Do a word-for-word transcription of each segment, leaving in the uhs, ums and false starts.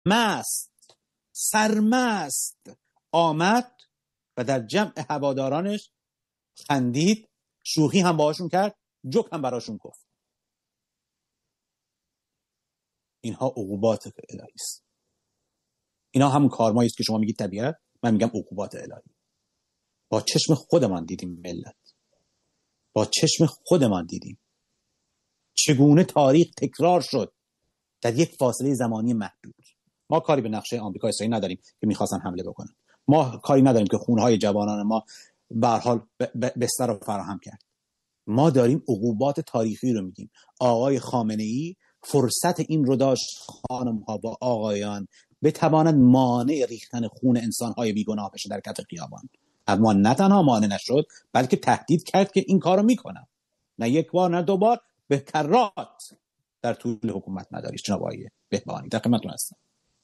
مست سرمست آمد و در جمع هوادارانش خندید، شوخی هم باهاشون کرد، جوک هم براشون گفت. اینها عقوبات الهی است. اینا همون کارمایی است که شما میگید طبیعت، من میگم عقوبات الهی. با چشم خودمان دیدیم ملت، با چشم خودمان دیدیم چگونه تاریخ تکرار شد در یک فاصله زمانی محدود. ما کاری به نقشه آمریکا اسرائیل نداریم که میخواستن حمله بکنن، ما کاری نداریم که خونهای جوانان ما به هر حال بستر رو فراهم کرد. ما داریم عقوبات تاریخی رو میگیم. آقای خامنه‌ای فرصت این رو داشت خانم‌ها با آقایان بتوانند مانع ریختن خون انسان‌های بیگناه بشه در کف خیابان، اما نه تنها مانع نشد بلکه تهدید کرد که این کارو میکنم. نه یک بار نه دو بار، به کرات در طول حکومت مداریش. جناب آقای بهبهانی در خدمتتون هستم.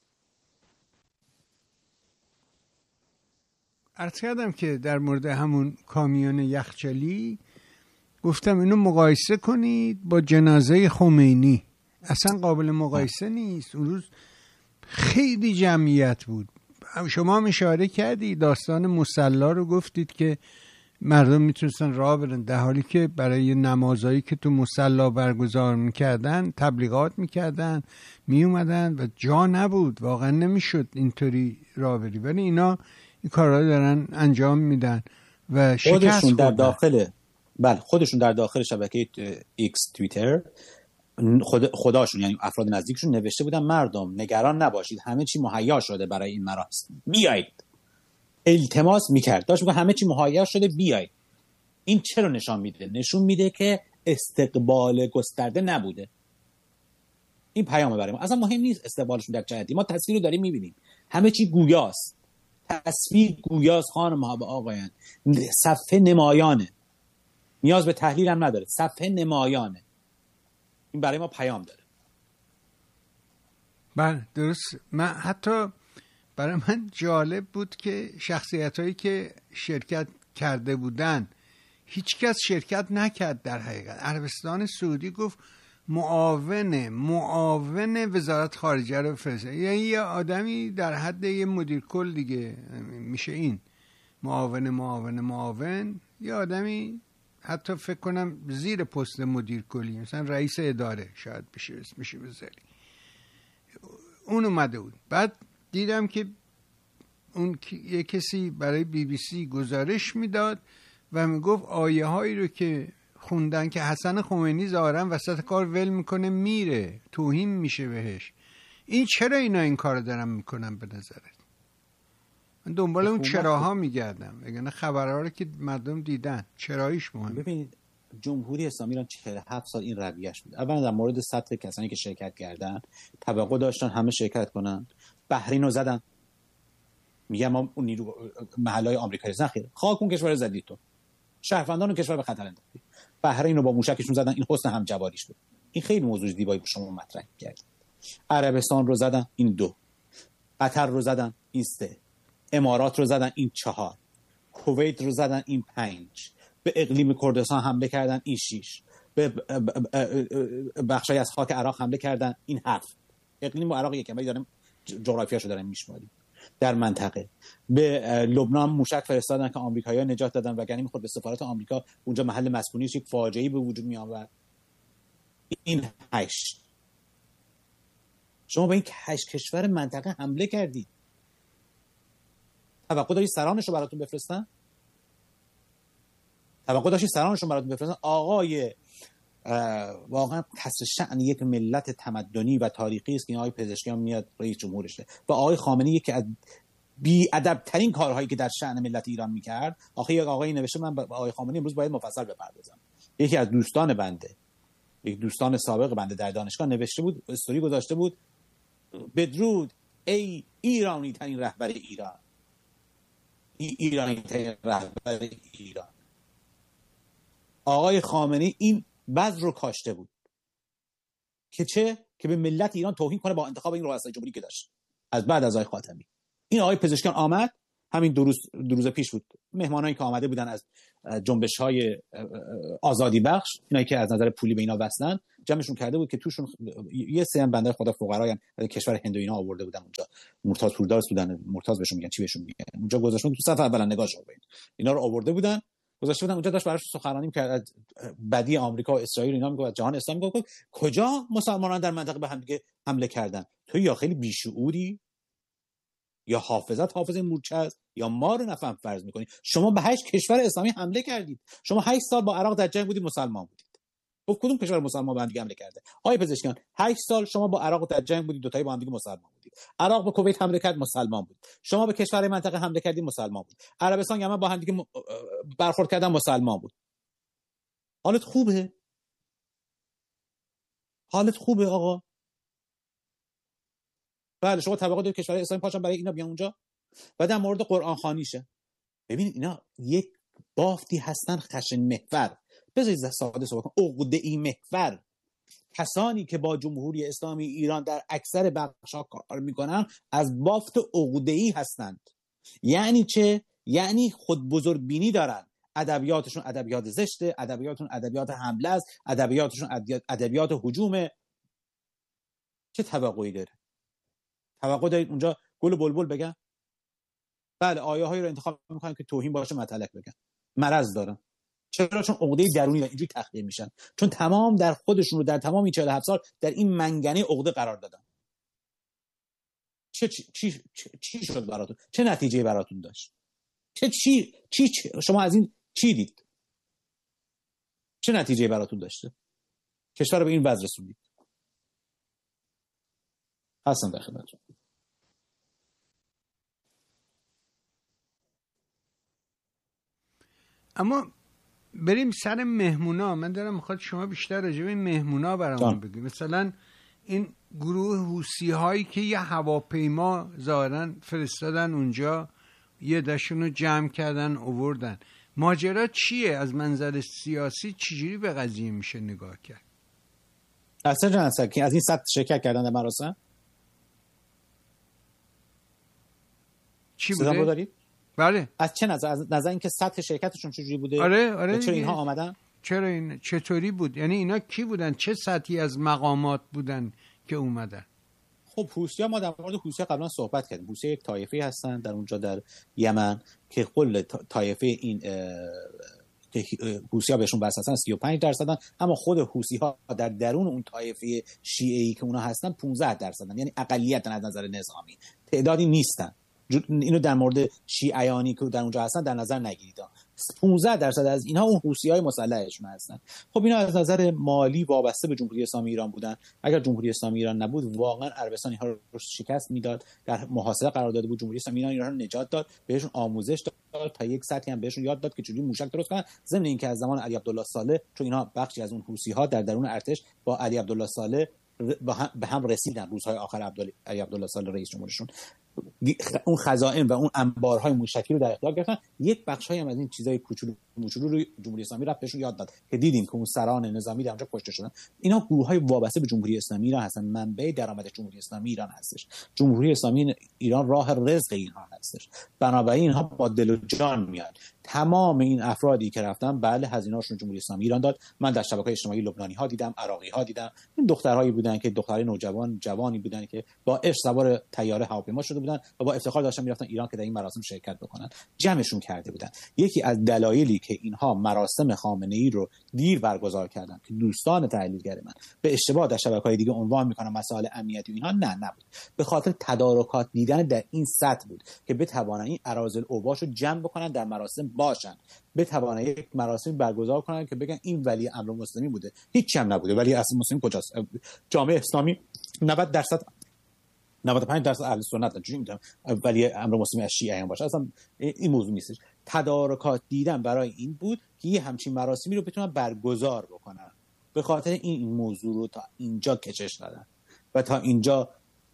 عرض کردم که در مورد همون کامیون یخچالی گفتم اینو مقایسه کنید با جنازه خمینی، اصلا قابل مقایسه نیست. اون روز خیلی جمعیت بود. شما هم اشاره کردی داستان مصلا رو گفتید که مردم میتونستن راه برن، در حالی که برای نمازایی که تو مصلا برگزار میکردن تبلیغات میکردن، میومدن و جا نبود، واقعا نمیشد اینطوری راه بری، ولی اینا این کارها دارن انجام میدن و خودشون در داخل بله خودشون در داخل شبکه ایکس توییتر خود خداشون یعنی افراد نزدیکشون نوشته بودن مردم نگران نباشید، همه چی مهیا شده برای این مراسم، بیایید. التماس میکرد، داشت میگه همه چی مهیا شده بیایید. این چرا نشان میده؟ نشون میده که استقبال گسترده نبوده. این پیامه برای ما. اصلا مهم نیست استقبالشون در جهتی، ما تصویر رو داریم میبینیم، همه چی گویاست، تصویر گویاست خانم‌ها و آقایان، صفحه نمایانه، نیاز به تحلیل هم نداره، صفحه نمایانه. این برای ما پیام داره. بله درست. من حتی برای من جالب بود که شخصیتایی که شرکت کرده بودن هیچ کس شرکت نکرد. در حقیقت عربستان سعودی گفت معاون معاون وزارت خارجه رو فرستاد، یعنی یه آدمی در حد یه مدیر کل دیگه میشه. این معاون معاون معاون یه آدمی حتی فکر کنم زیر پست مدیر کلی، مثلا رئیس اداره شاید بشه اسمش بذاری، اون اومده بود. بعد دیدم که اون یه کسی برای بی بی سی گزارش میداد و میگفت آیه هایی رو که خوندن که حسن خمینی ظاهرا وسط کار ول میکنه میره، توهین میشه بهش. این چرا اینا این کارو دارن میکنن به نظرت؟ من دنبال اون چراها میگردم، وگرنه خبرها رو که مردم دیدن چراییش مهمه. ببینید جمهوری اسلامی ایران چهل و هفت سال این رویه‌اش بود. اولا در مورد سطح کسانی که شرکت کردن توقع داشتن همه شرکت کنن. بحرین رو زدن، میگم ما اون نیرو محلهای آمریکایی نخیر، خاک اون کشور زدید تو، شهروندان اون کشور به خطر انداختید. بحرین رو با موشکشون زدن، این حسن هم جواریش بود. این خیلی موضوع دیبایی شما مطرح کردید. عربستان رو زدن، این دو. قطر رو زدن، این سه. امارات رو زدن، این چهار. کویت رو زدن، این پنج. به اقلیم کردستان حمله کردن، این شیش. به بخشای از خاک عراق حمله کردن، این هفت. اقلیم عراق یکم ولی دارم جغرافیاشو دارم میشماریم. در منطقه به لبنان موشک فرستادن که آمریکایی‌ها نجات دادن، وگرنه میخورد به سفارت آمریکا اونجا محل مسکونیش یک فاجعه‌ای به وجود میآورد. این هشت. شما به این هشت کشور منطقه حمله کردید، توقع داری سرانشو براتون بفرستن؟ توقع داشتی سرانشون براتون بفرستن؟ آقای واقعا حسر شأن یک ملت تمدنی و تاریخی است که آقای پزشکیان میاد رئیس جمهورشه و آقای خامنه‌ای که از بی ادب ترین کارهایی که در شأن ملت ایران میکرد. آخه یک آقایی نوشته، من با آقای خامنه‌ای امروز باید مفصل بپردازم. یکی از دوستان بنده، یک دوستان سابق بنده در دانشگاه نوشته بود، استوری گذاشته بود، بدرود ای ایرانی ترین رهبر ایران، ای ایرانی ترین رهبر ایران. آقای خامنه‌ای این بذر رو کاشته بود که چه؟ که به ملت ایران توهین کنه با انتخاب این رئیس جمهوری که داشت از بعد از آقای خاتمی. این آقای پزشکیان آمد همین دو روز دو روز پیش بود، مهمانایی که آمده بودن از جنبش‌های آزادی بخش، اینایی که از نظر پولی به اینا وصلن، جمعشون کرده بود که توشون یه سری هم بنده خدا فقرای کشور هند و اینا آورده بودن اونجا، مرتاض پوردار بودن، مرتاض بهشون میگن، چی بهشون میگن اونجا، گذاشتون تو صف اولا نگاهشون ببین، اینا رو آورده بودن گذاشته بودن اونجا، داشت براش سخنرانی می‌کرد بدی آمریکا و اسرائیل اینا، میگفت جهان اسلامی، میگفت کجا مسلمانان در منطقه به هم دیگه حمله کردن؟ تو یا خیلی بیشعوری یا حافظت حافظه مورچه است یا ما رو نفهم فرض میکنی. شما به هشت کشور اسلامی حمله کردید، شما هشت سال با عراق در جنگ بودید، مسلمان بودید. گفت کدوم کشور مسلمان به هم دیگه حمله کرده؟ آقای پزشکیان هشت سال شما با عراق در جنگ بودید، دو تایی با هم دیگه مسلمان بودید. عراق به کویت حمله کرد، مسلمان بود. شما به کشورهای منطقه حمله کردید، مسلمان بود. عربستان یمن با هم دیگه برخورد کردن، مسلمان بود. حالت خوبه؟ حالت خوبه آقا؟ بله شما طبقه دو کشورهای اسلامی پاشن برای اینا بیان اونجا. و در مورد قرآن خوانیشه، ببین اینا یک بافتی هستن خشن محور، بذارید ساده صحبت کنم، عقده‌ای محور. کسانی که با جمهوری اسلامی ایران در اکثر بخش‌ها کار میکنن از بافت عقده‌ای هستند. یعنی چه؟ یعنی خود بزرگ بینی دارن، ادبیاتشون ادبیات زشته، ادبیاتشون ادبیات حمله است، ادبیاتشون ادبیات هجومه. چه توقعی داره؟ توقع دارید اونجا گل و بلبل بگن؟ بله آیه هایی رو انتخاب میکنن که توهین باشه مطلق بگن. مرض دارن. چرا؟ چون عقده درونی دارن، اینجوری تخلیه میشن، چون تمام در خودشون رو در تمام این چهل و هفت سال در این منگنه عقده قرار دادن. چه چی چی, چی شد براتون؟ چه نتیجه براتون داشت؟ چه چی چی شما از این چی دید؟ چه نتیجه براتون داشته؟ کشور رو به این وضع رسوندید. هستم در خدمتتون. اما بریم سر مهمونا. من دارم میخواد شما بیشتر راجع به مهمونا برامون بگید. مثلا این گروه حوثی هایی که یه هواپیما ظاهرا فرستادن اونجا، یه دشون رو جمع کردن آوردن، ماجرا چیه؟ از منظر سیاسی چجوری به قضیه میشه نگاه کرد؟ اصلا جان اصلا که از این سطح شرکت کردن در مراسم چی بوده؟ دارید؟ بله. از چه نظر؟ از نظر اینکه سطح شرکتشون چجوری بوده؟ آره آره. چرا اینها آمدن؟ چرا این چطوری بود؟ یعنی اینا کی بودن؟ چه سطحی از مقامات بودن که اومدن؟ خب حوثی‌ها، ما در مورد حوثی‌ها قبلا صحبت کردیم. حوثی‌ها یک طایفه هستن در اونجا در یمن که کل طایفه این که حوثی‌ها بهشون وصل سی و پنج درصدن، اما خود حوثی‌ها در درون اون طایفه شیعه‌ای که اونا هستن پانزده درصدن، یعنی اقلیت از نظر نظامی، تعدادی نیستن. اینو در مورد شیعیانی که در اونجا هستن در نظر نگیرید. پانزده درصد از اینها اون حوثی‌های مسلحشون هستن. خب اینا از نظر مالی وابسته به جمهوری اسلامی ایران بودن. اگر جمهوری اسلامی ایران نبود واقعا عربستان اینها رو شکست میداد، در محاصره قرار داده بود. جمهوری اسلامی ایران ایران رو نجات داد، بهشون آموزش داد، تا یک سطحی هم بهشون یاد داد که چجوری موشک درست کنن. ضمن اینکه از زمان علی عبدالله صالح، چون اینها بخشی از اون حوثی‌ها در درون ارتش با علی عبدالله صالح به هم رسیدن، روزهای آخر عبدالله علی عبدالله صالح رئیس جمهورشون اون خزائن و اون انبارهای موشکی رو در اختیار گرفتن. یک بخشایی هم از این چیزای کوچولو موچولو رو جمهوری اسلامی رفت بهشون یاد داد که دیدیم که اون سران نظامی در اونجا کشته شدن. اینا گروه‌های وابسته به جمهوری اسلامی ایران هستن، منبع درآمد جمهوری اسلامی ایران هستش. جمهوری اسلامی ایران راه رزق اینها هستش، بنابراین اینها با دل و جان میاد. تمام این افرادی که رفتن بله هزینه‌هاشون جمهوری اسلامی ایران داد. من در شبکه‌های اجتماعی لبنانی‌ها دیدم، عراقی‌ها دیدم، این دخترهایی بودن که دخترای نوجوان جوانی بودن که با عشق سوار طیاره هواپیما شده بودن و با افتخار داشتن میرفتن ایران که در این مراسم شرکت بکنن. جمعشون کرده بودن. یکی از دلایلی که اینها مراسم خامنه‌ای رو دیر برگزار کردن که دوستان تحلیلگر من به اشتباه در شبکه‌های دیگه عنوان میکنن مسائل امنیتی و اینها، نه نبود، به خاطر تدارکات دیدن در این سطح بود که بتوانن این اراذل اوباش رو جمع بکنن، در مراسم باشن، بتوانن یک مراسم برگزار کنن که بگن این ولی امر مسلمی بوده. هیچ هم نبوده. ولی اصل مسلم کجاست؟ جامعه اسلامی نود درصد نود و پنج درصد اهل سنت چجوری میتونم ولی امر مسلمی از شیعه هم باشه؟ اصلا این موضوع نیستش. تدارکات دیدن برای این بود که یه همچین مراسمی رو بتونن برگزار بکنن. به خاطر این این موضوع رو تا اینجا کشش دادن و تا اینجا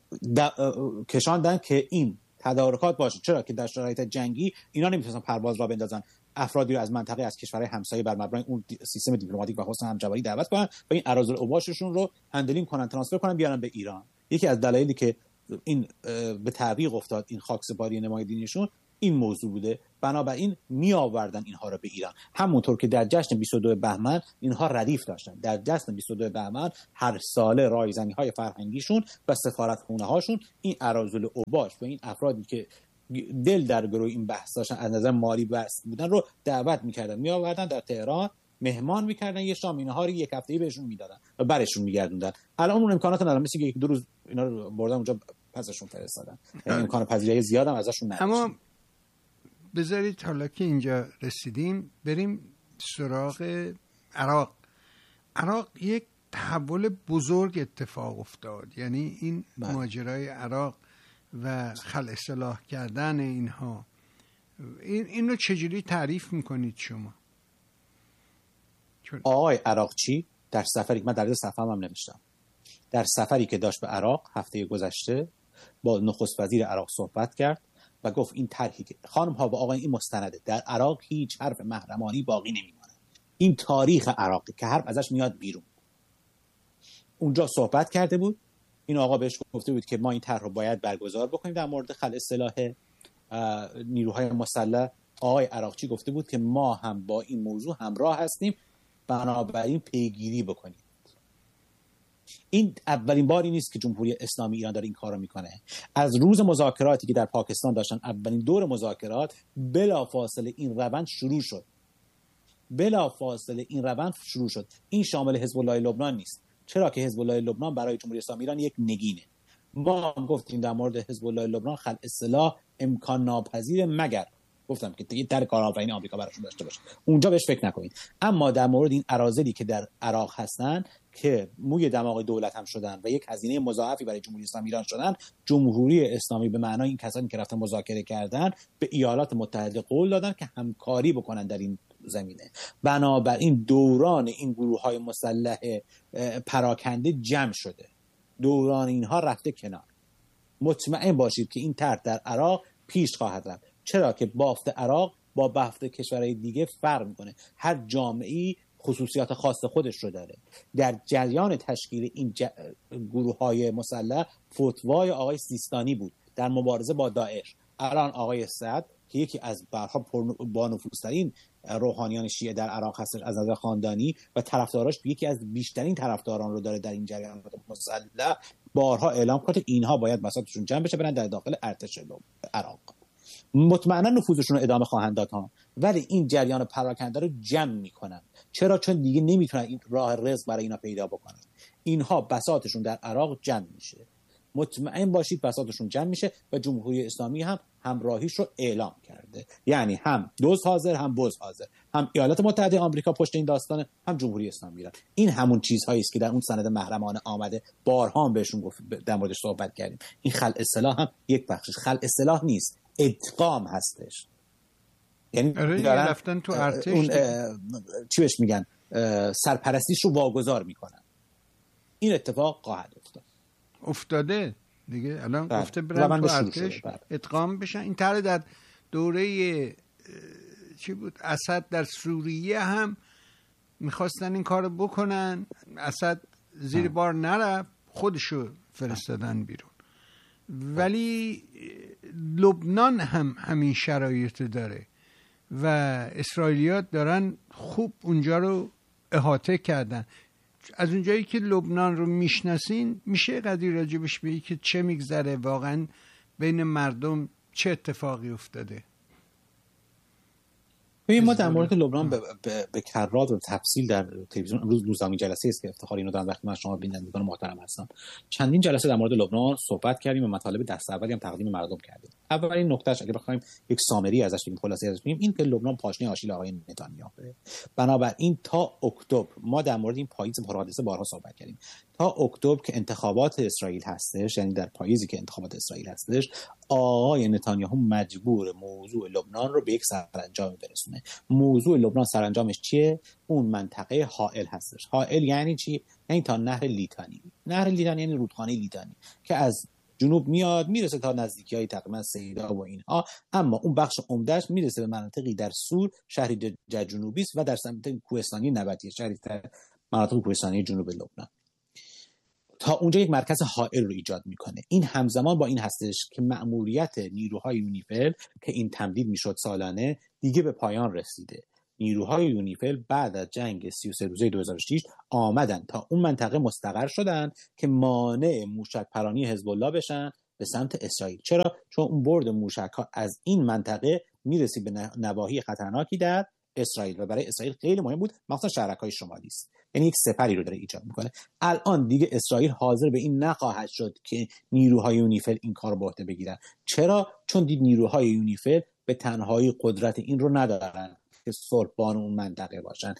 کشاندن که این تدارکات باشه. چرا که در شرایط جنگی اینا نمیتونن پرواز را بندازن، افرادی رو از منطقه از کشورهای همسایه بر مبنای اون سیستم دیپلماتیک و حسن همجواری دعوت کنن و این اراذل اوباششون رو هندلینگ کنن، ترانسفر کنن، بیارن به ایران. یکی از دلایلی که این به تعویق افتاد این خاکسپاری نمای دینیشون این موضوع بوده. بنابراین می آوردن اینها رو به ایران، همونطور که در جشن بیست و دو بهمن اینها ردیف داشتن. در جشن بیست و دو بهمن هر ساله رایزنی‌های فرهنگیشون و سفارتخونه‌هاشون این اراذل اوباش و این افرادی که دل در گروه این بحث داشتن از نظر مالی بحث بودن رو دعوت می‌کردن، می آوردن در تهران مهمان می‌کردن، یه شام اینها رو یک هفته‌ای بهشون میدادن و برشون می‌گردوندن. الان اون امکانات ندارن، مثل یک دو روز اینا رو بردن اونجا پسشون فرستادن، امکان پذیرایی زیاد هم ازشون نداشت. اما بذارید حالا که اینجا رسیدیم بریم سراغ عراق. عراق یک تحول بزرگ اتفاق افتاد، یعنی این بله. ماجرای عراق و خلع اصلاح کردن اینها، این اینو چجوری تعریف میکنید شما؟ آقای عراقچی در سفری، من در سفرم هم نوشتم، در سفری که داشت به عراق هفته گذشته با نخست وزیر عراق صحبت کرد و گفت این طرحی که خانم ها با آقای این مستنده، در عراق هیچ حرف محرمانی باقی نمیمونه، این تاریخ عراقی که حرف ازش میاد بیرون. اونجا صحبت کرده بود، این آقا بهش گفته بود که ما این طرح رو باید برگزار بکنیم در مورد خلع سلاح نیروهای مسلح. آقای عراقچی گفته بود که ما هم با این موضوع همراه هستیم، بنابراین پیگیری بکنیم. این اولین باری نیست که جمهوری اسلامی ایران داره این کارو میکنه. از روز مذاکراتی که در پاکستان داشتن، اولین دور مذاکرات، بلافاصله این روند شروع شد. بلافاصله این روند شروع شد. این شامل حزب الله لبنان نیست، چرا که حزب الله لبنان برای جمهوری اسلامی ایران یک نگینه. ما هم گفتیم در مورد حزب الله لبنان خلع سلاح امکان ناپذیر، مگر گفتم که دیگه در کارآفرینی آمریکا براشون داشته باشه، اونجا بهش فکر نکنید. اما در مورد این اراذلی که در عراق هستن که موی دماغ دولت هم شدن و یک هزینه مضاعفی برای جمهوری اسلامی ایران شدن، جمهوری اسلامی به معنای این کسانی که رفتن مذاکره کردن به ایالات متحده قول دادن که همکاری بکنن در این زمینه. بنابراین دوران این گروه‌های مسلح پراکنده جمع شده، دوران اینها رفته کنار. مطمئن باشید که این طرح در عراق پیش خواهد رفت، چرا که بافت عراق با بافت کشورهای دیگه فرق میکنه. هر جامعه‌ای خصوصیات خاص خودش رو داره. در جریان تشکیل این ج... گروه‌های مسلح فتوای آقای سیستانی بود در مبارزه با داعش. الان آقای سعد که یکی از برها با نفوذترین روحانیان شیعه در عراق هستش از نظر خاندانی و طرفداراش یکی از بیشترین طرفداران رو داره در این جریان مسلح، بارها اعلام کرد اینها باید بساطشون جمع بشه برن در داخل ارتش عراق. مطمئنا نفوذشون رو ادامه خواهند داد ها، ولی این جریان پراکنده رو جمع میکنن. چرا؟ چون دیگه نمیتونن این راه رزق برای اینا پیدا بکنن. اینها بساطشون در عراق جمع میشه، مطمئن باشید بساطشون جمع میشه و جمهوری اسلامی هم همراهیش رو اعلام کرده. یعنی هم دوز حاضر، هم بز حاضر، هم ایالات متحده آمریکا پشت این داستانه، هم جمهوری اسلامی ایران. این همون چیزهایی است که در اون سند محرمانه آمده، بارها هم بهشون گفت در موردش صحبت کردیم. این خلع سلاح هم یک بخشش خلع سلاح نیست، ادغام هستش. یعنی دارن رفتن تو ارتش، اون چی بهش میگن، سرپرستیش رو واگذار میکنن. این اتفاق خواهد افتاد، افتاده دیگه. الان گفته برن تو ارتش ادغام بشن. این طرح در دوره چی بود، اسد در سوریه هم میخواستن این کارو بکنن، اسد زیر بار نرفت، خودشو فرستادن بیرون. ولی لبنان هم همین شرایط داره و اسرائیلیات دارن خوب اونجا رو احاطه کردن. از اونجایی که لبنان رو میشناسین، میشه قدری راجبش بگی که چه میگذره واقعا بین مردم، چه اتفاقی افتاده؟ ببین ما در مورد لبنان به, به, به کرات و تفصیل در تلویزیون امروز روزنامه جلسه است که افتخار اینو دارم وقتی من شما بینندگان محترم هستم، چندین جلسه در مورد لبنان صحبت کردیم و مطالب دست اولی هم تقدیم مردم کردیم. اولین نکتهش اگه بخوایم یک سامری ازش بگیم، خلاصه ازش بگیم، این که لبنان پاشنه آشیل آقای نتانیاهوه. بنابراین تا اکتبر ما در مورد این پاییز پرحادثه بارها صحبت کردیم. تا اکتبر که انتخابات اسرائیل هستش، یعنی در پاییزی که انتخابات اسرائیل هستش، آقای نتانیاهو مجبور موضوع لبنان رو به یک سرانجام برسونه. موضوع لبنان سرانجامش چیه؟ اون منطقه حائل هستش. حائل یعنی چی؟ یعنی تا نهر لیتانی. نهر لیتانی یعنی رودخانه لیتانی که از جنوب میاد میرسه تا نزدیکی‌های تقریبا سیدا و اینها، اما اون بخش عمدهش میرسه به مناطقی در سور، شهری در جنوبی است، و در سمت کوهستانی نبطیه، شهری در مناطق کوهستانی جنوب لبنان. تا اونجا یک مرکز حائل رو ایجاد میکنه. این همزمان با این هستش که مأموریت نیروهای یونیفیل که این تمدید میشد سالانه دیگه به پایان رسیده. نیروهای یونیفیل بعد از جنگ سی و سه روزه دو هزار و شش آمدن تا اون منطقه مستقر شدن که مانع موشک پرانی حزب الله بشن به سمت اسرائیل. چرا؟ چون اون برد موشک ها از این منطقه میرسید به نواحی خطرناکی در اسرائیل و برای اسرائیل خیلی مهم بود، مخصوصا شرکای شمالی است. یعنی یک سپری رو داره ایجاد میکنه. الان دیگه اسرائیل حاضر به این نخواهد شد که نیروهای یونیفیل این کار رو به عهده بگیرن. چرا؟ چون دید نیروهای یونیفیل به تنهایی قدرت این رو ندارن که صلحبان اون منطقه باشن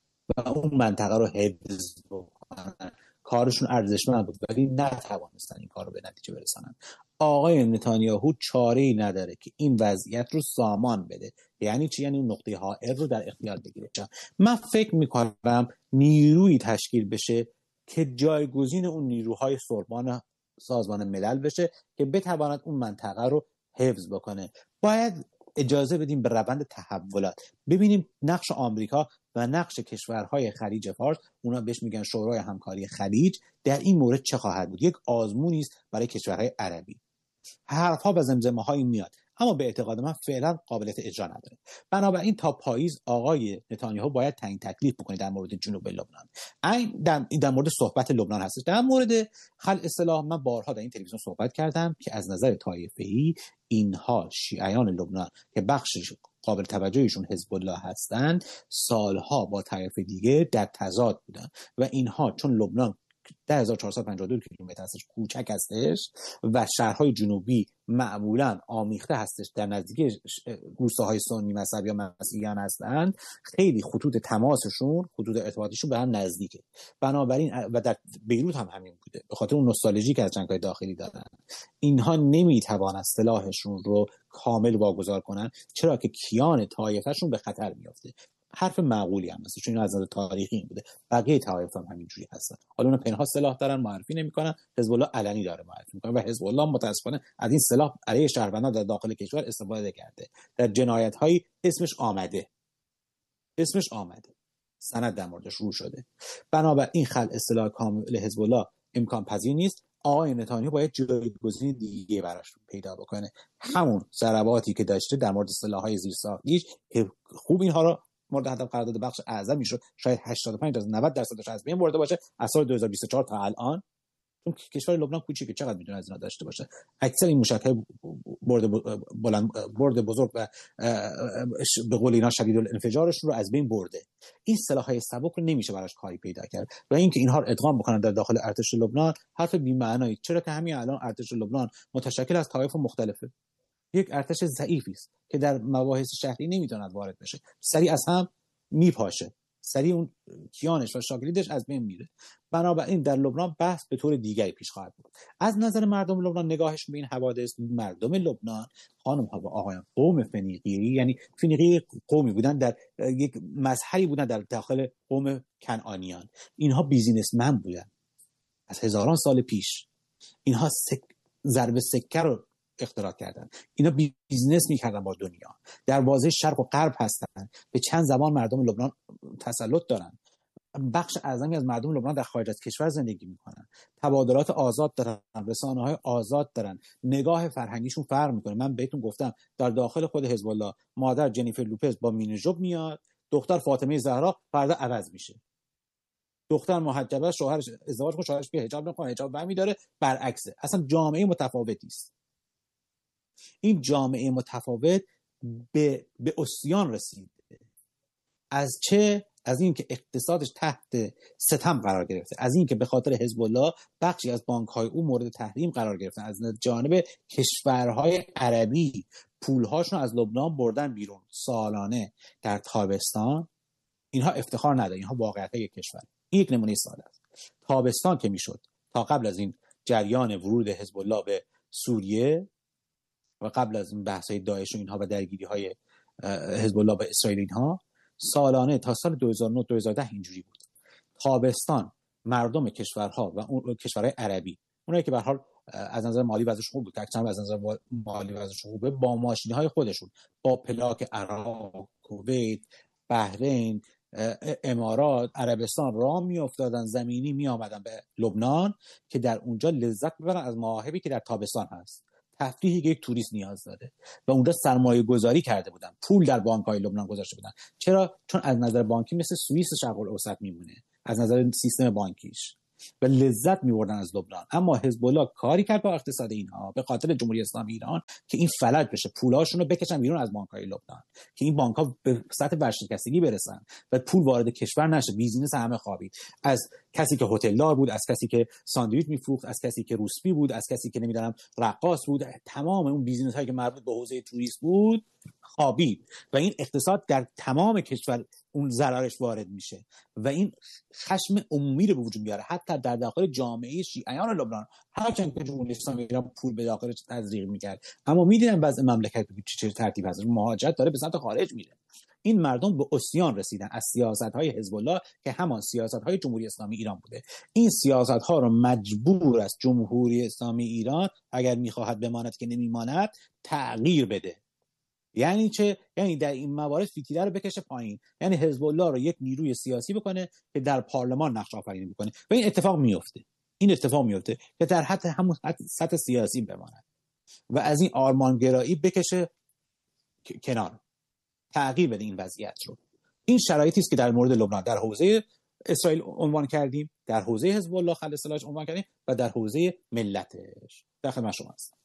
و اون منطقه رو حفظ بکنن. کارشون ارزشمند بود ولی نتوانستن این کار رو به نتیجه برسانن. آقای نتانیاهو چاره‌ای نداره که این وضعیت رو سامان بده. یعنی چی؟ یعنی اون نقطه حائل رو در اختیار بگیره. من فکر میکنم نیرویی تشکیل بشه که جایگزین اون نیروهای صلحبان سازمان ملل بشه که بتواند اون منطقه رو حفظ بکنه. باید اجازه بدیم به روند تحولات، ببینیم نقش آمریکا و نقش کشورهای خلیج فارس، اونا بهش میگن شورای همکاری خلیج، در این مورد چه خواهد بود. یک آزمونی است برای کشورهای عربی. حرفها و زمزمه‌هایی میاد اما به اعتقاد من فعلا قابلیت اجرا نداره. بنابراین تا پاییز آقای نتانیاهو باید تعیین تکلیف بکنه در مورد جنوب لبنان. این در, در مورد صحبت لبنان هستش. در مورد خلع سلاح من بارها در این تلویزیون صحبت کردم که از نظر طایفه‌ای اینها شیعیان لبنان که بخش قابل توجهشون حزب الله هستند سالها با طایفه دیگه در تضاد بودن و اینها چون لبنان ده هزار و چهارصد و پنجاه و دو کیلومتر هستش، کوچک هستش و شهرهای جنوبی معمولا آمیخته هستش، در نزدیکی روستاهای سنی مذهبی یا مسیحیان هستند، خیلی خطوط تماسشون، خطوط ارتباطیشون به هم نزدیکه. بنابراین و در بیروت هم همین بوده، به خاطر اون نوستالژی که از جنگ‌های داخلی دارن اینها نمیتوانند سلاحشون رو کامل واگذار کنن، چرا که کیان طایفه‌شون به خطر میافته. حرف معقولی هم هست، چون این از نظر تاریخی این بوده. بقیه طایفه هم همینجوری هستن. حالا اون پنهان سلاح دارن، معرفی نمیکنن. حزب الله علنی داره معرفی میکنه و حزب الله متاسفانه از این سلاح علیه شهروندان در داخل کشور استفاده کرده. در جنایت‌های اسمش آمده. اسمش آمده. سند در موردش رو شده. بنابراین خلع سلاح کامل حزب الله امکان پذیر نیست. آقای نتانیاهو باید جایگزین دیگه براش پیدا بکنه. همون ضرباتی که داشته در مورد سلاح‌های زیرساختیش که خوب اینها رو مورد هدف قرار داده، بخش اعظمی شد، شاید هشتاد و پنج تا نود درصدش از بین برده باشه از سال دو هزار و بیست و چهار تا الان. چون کشور لبنان کوچیکه، چقدر میتونه از اینا داشته باشه؟ اکثر این موشک‌های برد بلند برد بزرگ و به قول اینا شدید الانفجارشون رو از بین برده. این سلاح‌های سبک رو نمیشه براش کاری پیدا کرد و اینکه اینها رو ادغام بکنن در داخل ارتش لبنان حرف بی‌معنایی، چرا که همین الان ارتش لبنان متشکل از طوایف مختلفه. یک ارتش ضعیفی است که در مباحث شهری نمیتواند وارد بشه، سریع از هم میپاشه، سریع اون کیانش و شاگردش از بین میره. بنابراین در لبنان بحث به طور دیگری پیش خواهد بود. از نظر مردم لبنان نگاهش به این حوادث، مردم لبنان خانم ها و آقایان قوم فنیقی، یعنی فنیقی قومی بودن در یک مظهری بودن در داخل قوم کنعانیان. اینها بیزینسمن بودن از هزاران سال پیش. اینها سک... ضرب سکه رو اختراع کردن. اینا بیزنس میکردن با دنیا، در واحد شرق و غرب هستن، به چند زبان مردم لبنان تسلط دارن. بخش اعظمی از مردم لبنان در خارج از کشور زندگی میکنن، تبادلات آزاد دارن، رسانه‌های آزاد دارن، نگاه فرهنگیشون فرق میکنه. من بهتون گفتم در داخل خود حزب الله مادر جنیفر لوپز با مینیژوب میاد، دختر فاطمه زهرا فردا عوض میشه. دختر محجبه، شوهرش ازدواج کنه، شوهرش بیا حجاب نکنه، حجاب برمی‌داره، برعکسه. اصلا جامعه متفاوتی است. این جامعه متفاوت به به عصیان رسید. از چه؟ از این که اقتصادش تحت ستم قرار گرفته، از این که به خاطر حزب الله بخشی از بانک‌های او مورد تحریم قرار گرفتن، از جانب کشورهای عربی پولهاشون از لبنان بردن بیرون سالانه در تابستان. اینها افتخار نداره، اینها واقعیت کشور. این یک نمونه ساده است. تابستان که میشد تا قبل از این جریان ورود حزب الله به سوریه و قبل از این بحث‌های داعش و اینها و درگیری‌های حزب الله به اسرائیل، اینها سالانه تا سال دو هزار و نه دو هزار و ده اینجوری بود. تابستان مردم کشورها و اون کشورهای عربی، اونایی که به هر حال از نظر مالی وضعشون خوب بود، تقریبا از نظر مالی وضعشون خوبه، با ماشین‌های خودشون، با پلاک عراق، کویت، بحرین، امارات، عربستان راه میافتادن، زمینی می آمدن به لبنان که در اونجا لذت ببرن از مواهبی که در تابستان هست، تفریحی که یک توریست نیاز داره. و اونجا سرمایه گذاری کرده بودن، پول در بانک‌های لبنان گذاشته بودن. چرا؟ چون از نظر بانکی مثل سوئیس شرق الاوسط میمونه از نظر سیستم بانکیش، و لذت می‌بردن از لبنان. اما حزب الله کاری کرد با اقتصاد اینها به خاطر جمهوری اسلامی ایران که این فلج بشه، پولاشون رو بکشن بیرون از بانک‌های لبنان که این بانک‌ها به سطح ورشکستگی برسن و پول وارد کشور نشه. بیزینس همه خوابید، از کسی که هتلدار بود، از کسی که ساندویچ میفروخت، از کسی که روسپی بود، از کسی که نمیدونم رقاص بود، تمام اون بیزینس‌هایی که مربوط به حوزه توریست بود خوابید و این اقتصاد در تمام کشور اون ضررش وارد میشه و این خشم عمومی رو به وجود میاره، حتی در داخل جامعه شیعیان لبنان. هرچند که جمهوری اسلامی ایران پول به داخل تزریق میکرد، اما میدیدن بعضی مملکت چه ترتیب هست، مهاجرت داره به سمت خارج میره. این مردم به عصیان رسیدن از سیاست‌های حزب الله که همان سیاست‌های جمهوری اسلامی ایران بوده. این سیاست‌ها رو مجبور است جمهوری اسلامی ایران اگر می‌خواهد بماند که نمی‌ماند تغییر بده. یعنی چه؟ یعنی در این موارد فتیله رو بکشه پایین، یعنی حزب الله رو یک نیروی سیاسی بکنه که در پارلمان نقش آفرینی بکنه و این اتفاق میفته. این اتفاق میفته که در حد همون حد سطح سیاسی بماند و از این آرمانگرایی بکشه کنار، تغییر بده این وضعیت رو. این شرایطی است که در مورد لبنان در حوزه اسرائیل عنوان کردیم، در حوزه حزب الله خل اصطلاحش عنوان کردیم و در حوزه ملتش. در خدمت شما هستم.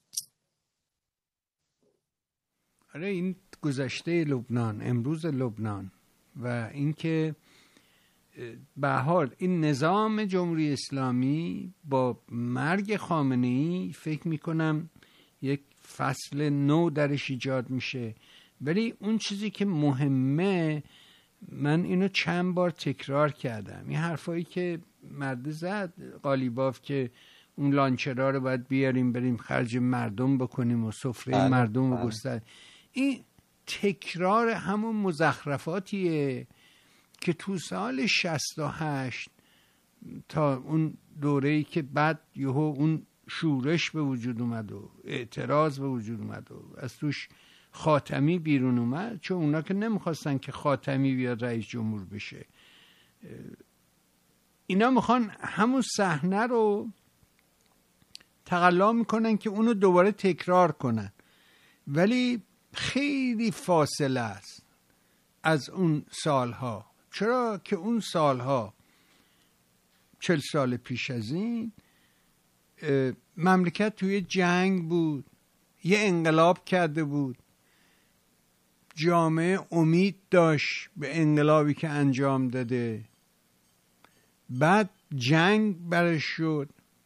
آره، این گذشته لبنان، امروز لبنان و اینکه به هر حال این نظام جمهوری اسلامی با مرگ خامنه‌ای فکر میکنم یک فصل نو درش ایجاد میشه. ولی اون چیزی که مهمه، من اینو چند بار تکرار کردم، این حرفایی که مرد زد قالیباف که اون لانچرها رو باید بیاریم بریم خرج مردم بکنیم و سفره مردم رو گستر، این تکرار همون مزخرفاتیه که تو سال شصت و هشت تا اون دوره‌ای که بعد یهو اون شورش به وجود اومد و اعتراض به وجود اومد و از توش خاتمی بیرون اومد، چون اونا که نمیخواستن که خاتمی بیاد رئیس جمهور بشه، اینا میخوان همون صحنه رو تقلا میکنن که اونو دوباره تکرار کنن، ولی خیلی فاصله است از اون سالها. چرا که اون سالها چل سال پیش از این مملکت توی جنگ بود، یه انقلاب کرده بود، جامعه امید داشت به انقلابی که انجام داده، بعد جنگ برش شد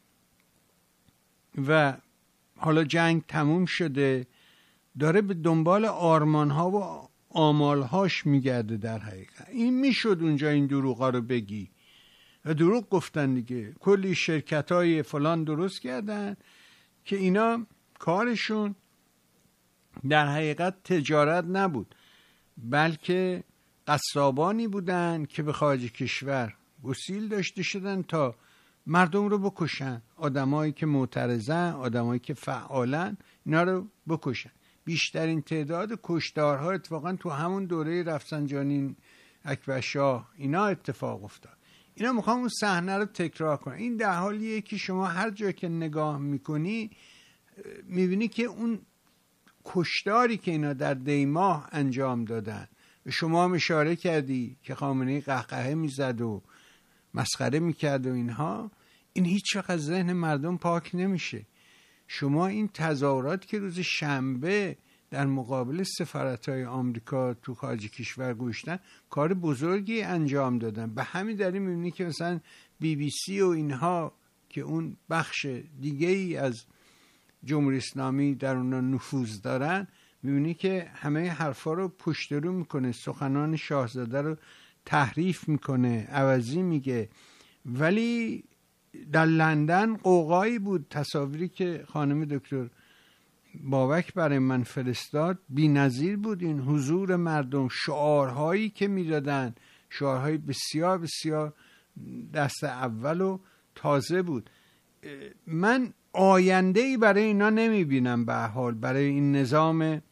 و حالا جنگ تموم شده، داره به دنبال آرمانها و آمالهاش میگرده. در حقیقت این میشد اونجا این دروغا رو بگی و دروغ گفتن دیگه. کلی شرکت های فلان درست کردن که اینا کارشون در حقیقت تجارت نبود، بلکه قصابانی بودن که به خارج کشور گسیل داشته شدن تا مردم رو بکشن، آدمایی که معترضن، آدمایی که فعالن، اینا رو بکشن. بیشترین تعداد کشتارها اتفاقا تو همون دوره رفسنجانی، اکبر شاه، اینا اتفاق افتاد. اینا میخوام اون صحنه رو تکرار کنن. این در حالیه که شما هر جا که نگاه میکنی میبینی که اون کشتاری که اینا در دیماه انجام دادن، شما هم اشاره کردی که خامنه‌ای قهقهه میزد و مسخره میکرد و اینها، این هیچ وقت از ذهن مردم پاک نمیشه. شما این تظاهرات که روز شنبه در مقابل سفارت‌های آمریکا تو خارج کشور گوشتن، کار بزرگی انجام دادن. به همین دلیل می‌بینی که مثلا بی بی سی و اینها که اون بخش دیگه ای از جمهوری اسلامی در اونها نفوذ دارن، می‌بینی که همه حرفا رو پشت رو میکنه، سخنان شاهزاده رو تحریف میکنه، عوضی میگه. ولی در لندن قوقایی بود، تصاویری که خانم دکتر بابک برای من فرستاد بی‌نظیر بود. این حضور مردم، شعارهایی که میدادن، شعارهای بسیار بسیار دست اول و تازه بود. من آینده‌ای برای اینا نمیبینم. به هر حال برای این نظام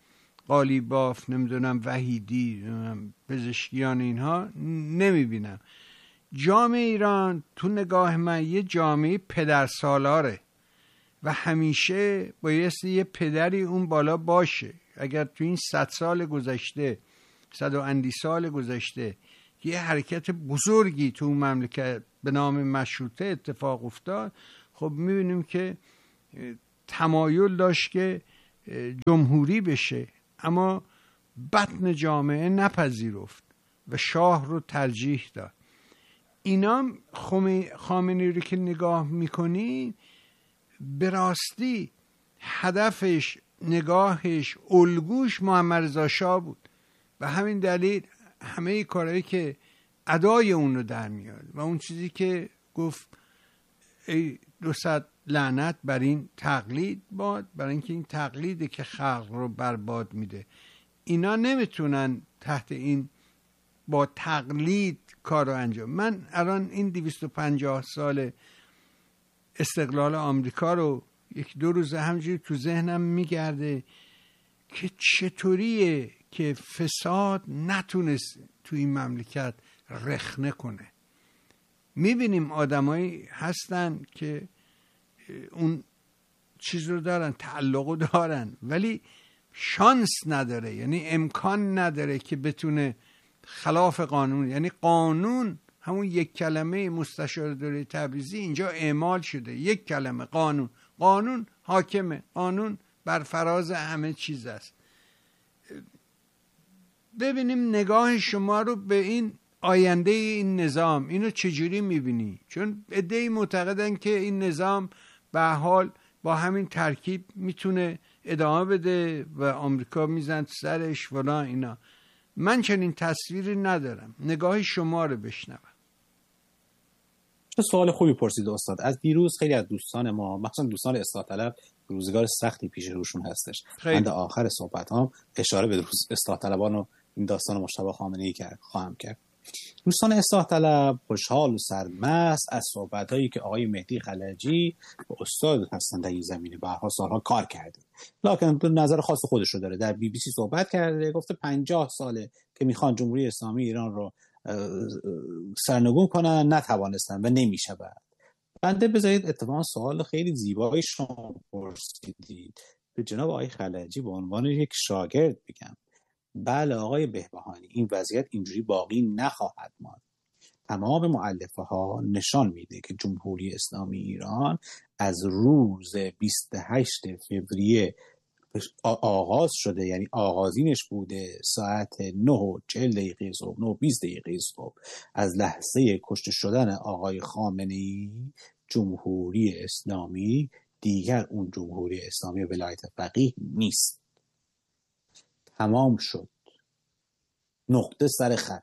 قالیباف، نمیدونم وحیدی، نمیدونم پزشکیان، اینها نمیبینم. جامعه ایران تو نگاه من یه جامعه پدرسالاره و همیشه بایستی یه پدری اون بالا باشه. اگر تو این صد سال گذشته، صد و اندی سال گذشته یه حرکت بزرگی تو مملکت به نام مشروطه اتفاق افتاد، خب میبینیم که تمایل داشت که جمهوری بشه، اما بطن جامعه نپذیرفت و شاه رو ترجیح داد. اینا خامنه‌ای رو که نگاه میکنی به راستی هدفش، نگاهش، الگوش محمد رضا شاه بود و همین دلیل همه کارهایی که ادای اون رو در میاد و اون چیزی که گفت ای دو صد لعنت بر این تقلید باد، برای اینکه این تقلیده که خلق رو برباد میده. اینا نمیتونن تحت این با تقلید کار رو انجام. من الان این دویست و پنجاه سال استقلال آمریکا رو یک دو روز همجوری تو ذهنم میگرده که چطوریه که فساد نتونست تو این مملکت رخنه کنه. میبینیم آدمایی هستن که اون چیز رو دارن، تعلق رو دارن، ولی شانس نداره، یعنی امکان نداره که بتونه خلاف قانون، یعنی قانون همون یک کلمه مستشار دوره تبریزی اینجا اعمال شده، یک کلمه قانون. قانون حاکمه، قانون بر فراز همه چیز است. ببینیم نگاه شما رو به این آینده این نظام، اینو چجوری میبینی؟ چون عده‌ای معتقدن که این نظام به حال با همین ترکیب میتونه ادامه بده و آمریکا میزن سرش فلان اینا. من چنین تصویری ندارم. نگاه شما رو بشنوم. چه سوال خوبی پرسید استاد. از دیروز خیلی از دوستان ما، مثلا دوستان اصلاح طلب، روزگار سختی پیش روشون هستش. خیلی. من در آخر صحبتام اشاره به اصلاح طلبان و این داستان مجتبی خامنه‌ای کرد خواهم کرد. دوستان اصلاح طلب خوشحال و سرمست از صحبت‌هایی که آقای مهدی خلجی با استاد هستن در این زمینه به هر حال سالها کار کرده، لکن نظر خاص خودش رو داره. در بی بی سی صحبت کرده، گفته پنجاه ساله که میخوان جمهوری اسلامی ایران رو سرنگون کنن، نتوانستن و نمیشود. بنده بذارید اتفاقا سوال خیلی زیبایی شما پرسیدید. به جناب آقای خلجی به عنوان یک شاگرد بگم، بله آقای بهبهانی، این وضعیت اینجوری باقی نخواهد ماند. تمام مؤلفه ها نشان میده که جمهوری اسلامی ایران از روز بیست و هشتم فوریه آغاز شده، یعنی آغازینش بوده ساعت نه و چهل دقیقه صبح، نه و بیست دقیقه صبح، از لحظه کشته شدن آقای خامنه‌ای، جمهوری اسلامی دیگر اون جمهوری اسلامی ولایت فقیه نیست. تمام شد، نقطه سر خط.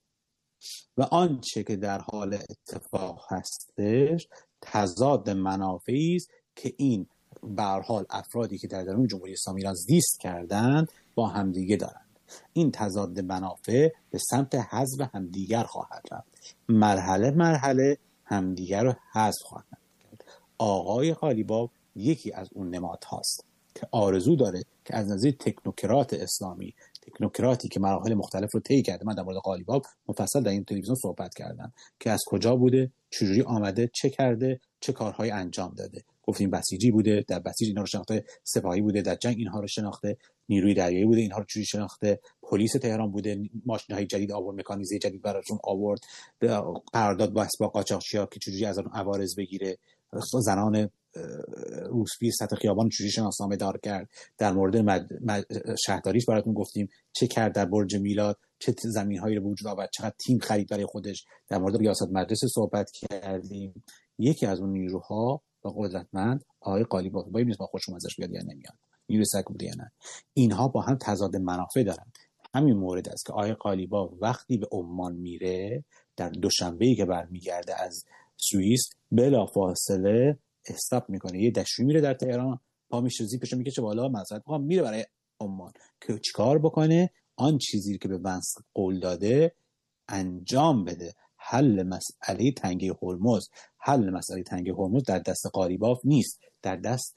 و آنچه که در حال اتفاق هستش تضاد منافعی است که این به هر حال افرادی که در درون جمهوری اسلامی ایران زیست کردند با همدیگه دارند. این تضاد منافع به سمت حذف همدیگر خواهد رفت. مرحله مرحله همدیگر رو حذف خواهند کرد. آقای قالیباف یکی از اون نماد هاست که آرزو داره که از نظر تکنوکرات اسلامی، تکنوکراتی که مراحل مختلف رو طی کرده، من در مورد قالیباف مفصل در این تلویزیون صحبت کردم که از کجا بوده، چجوری آمده، چه کرده، چه کارهایی انجام داده. گفتیم بسیجی بوده، در بسیج اینها رو شناخته، سپاهی بوده در جنگ اینها رو شناخته، نیروی دریایی بوده اینها رو چجوری شناخته، پلیس تهران بوده، ماشین‌های جدید آورد، مکانیزه جدید براشون آورد، قرارداد با اسباق قاچاقچیا که چجوری از اون عوارض بگیره، زنان روسپی سطح خیابان چجوری شناسنامه دار کرد. در مورد مد... مد... شهرداریش براتون گفتیم چه کرد، در برج میلاد چه زمین‌هایی رو به وجود آورد، چقدر تیم خرید برای خودش. در مورد ریاست مدرسه صحبت کردیم. یکی از اون نیروها با قدرتمند آقای قالیباف، باید نیست با خوشم ازش بیاد یا نمیاد، نیروی سگ بوده یا نه، اینها با هم تضاد منافع دارن. همین مورد است که آقای قالیباف وقتی به عمان میره، در دوشنبه‌ای که برمیگرده از سوئیس، بلافاصله استاپ میکنه، یه دشویی میره در تهران، پا میشه زیپشو میکشه بالا، معذرت میخوام، میره برای عمان که چیکار بکنه؟ آن چیزی که به ونس قول داده انجام بده. حل مسئله تنگه هرمز حل مسئله تنگه هرمز در دست قالیباف نیست، در دست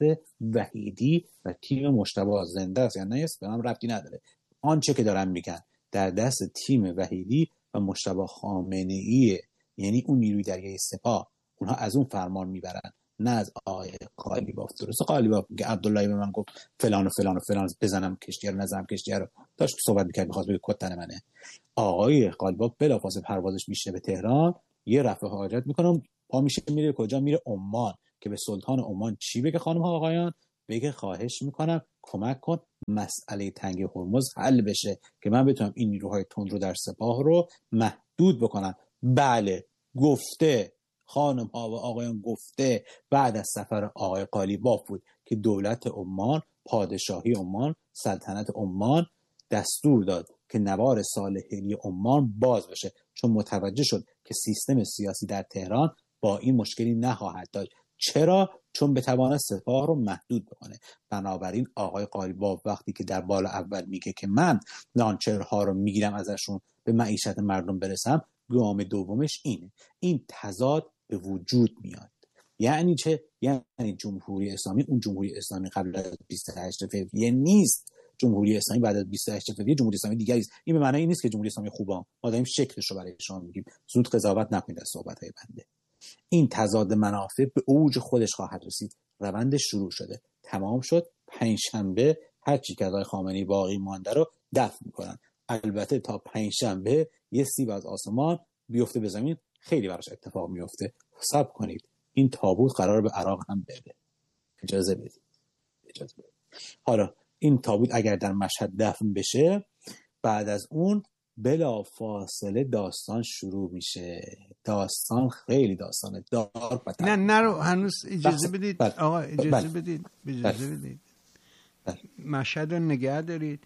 وحیدی و تیم مجتبی زنده است. یعنی نیست، به من ربطی نداره. آنچه که دارم میگن در دست تیم وحیدی و مجتبی خامنه‌ای، یعنی اون نیروی دریایی سپاه، اونها از اون فرمان میبرن، نه از آقای قالیباف. درسته قالیباف میگه عبداللهی به من گفت فلان و فلان و فلان، بزنم کشتی رو نزنم کشتی رو، داشت صحبت میکرد میخواست بگه کتن منه. آقای قالیباف بلافاصله پروازش میشه به تهران، یه رفع حاجت میکنم، پا میشه میره کجا؟ میره عمان که به سلطان عمان چی بگه؟ خانم ها آقایان، بگه خواهش میکنم کمک کن مسئله تنگ هرمز حل بشه که من بتونم این نیروهای تند رو در سپاه رو محدود بکنم. بله گفته خانم ها و آقایان، گفته بعد از سفر آقای قالیباف بود که دولت عمان، پادشاهی عمان، سلطنت عمان دستور داد که نوار صالحی عمان باز بشه، چون متوجه شد که سیستم سیاسی در تهران با این مشکلی نخواهد داشت. چرا؟ چون بتواند سپاه رو محدود بکنه. بنابراین آقای قالیباف وقتی که در بال اول میگه که من لانچرها رو میگیرم ازشون به معیشت مردم برسم، گام دومش اینه. این تضاد به وجود میاد. یعنی چه؟ یعنی جمهوری اسلامی اون جمهوری اسلامی قبل از بیست و هشت فوریه نیست. جمهوری اسلامی بعد از بیست و هشت فوریه جمهوری اسلامی دیگری است. این به معنی این نیست که جمهوری اسلامی خوبه. ما داریم شکلش رو برای شما میگیم. زود قضاوت نکنید از صحبت‌های بنده. این تضاد منافع به اوج خودش خواهد رسید. روند شروع شده، تمام شد. پنجشنبه هر چی که از آقای خامنه‌ای باقی مانده رو دفن میکنن. البته تا پنجشنبه یه سیب از آسمان بیفته به زمین خیلی براش اتفاق میفته. صبر کنید، این تابوت قرار به عراق هم بره. اجازه بدید. اجازه بدید. حالا این تابوت اگر در مشهد دفن بشه، بعد از اون بلا فاصله داستان شروع میشه. داستان خیلی داستانه دار و نه نرو هنوز اجازه بخص... بدید. بل. آقا اجازه بل. بدید اجازه بل. بدید بل. مشهد رو نگه دارید.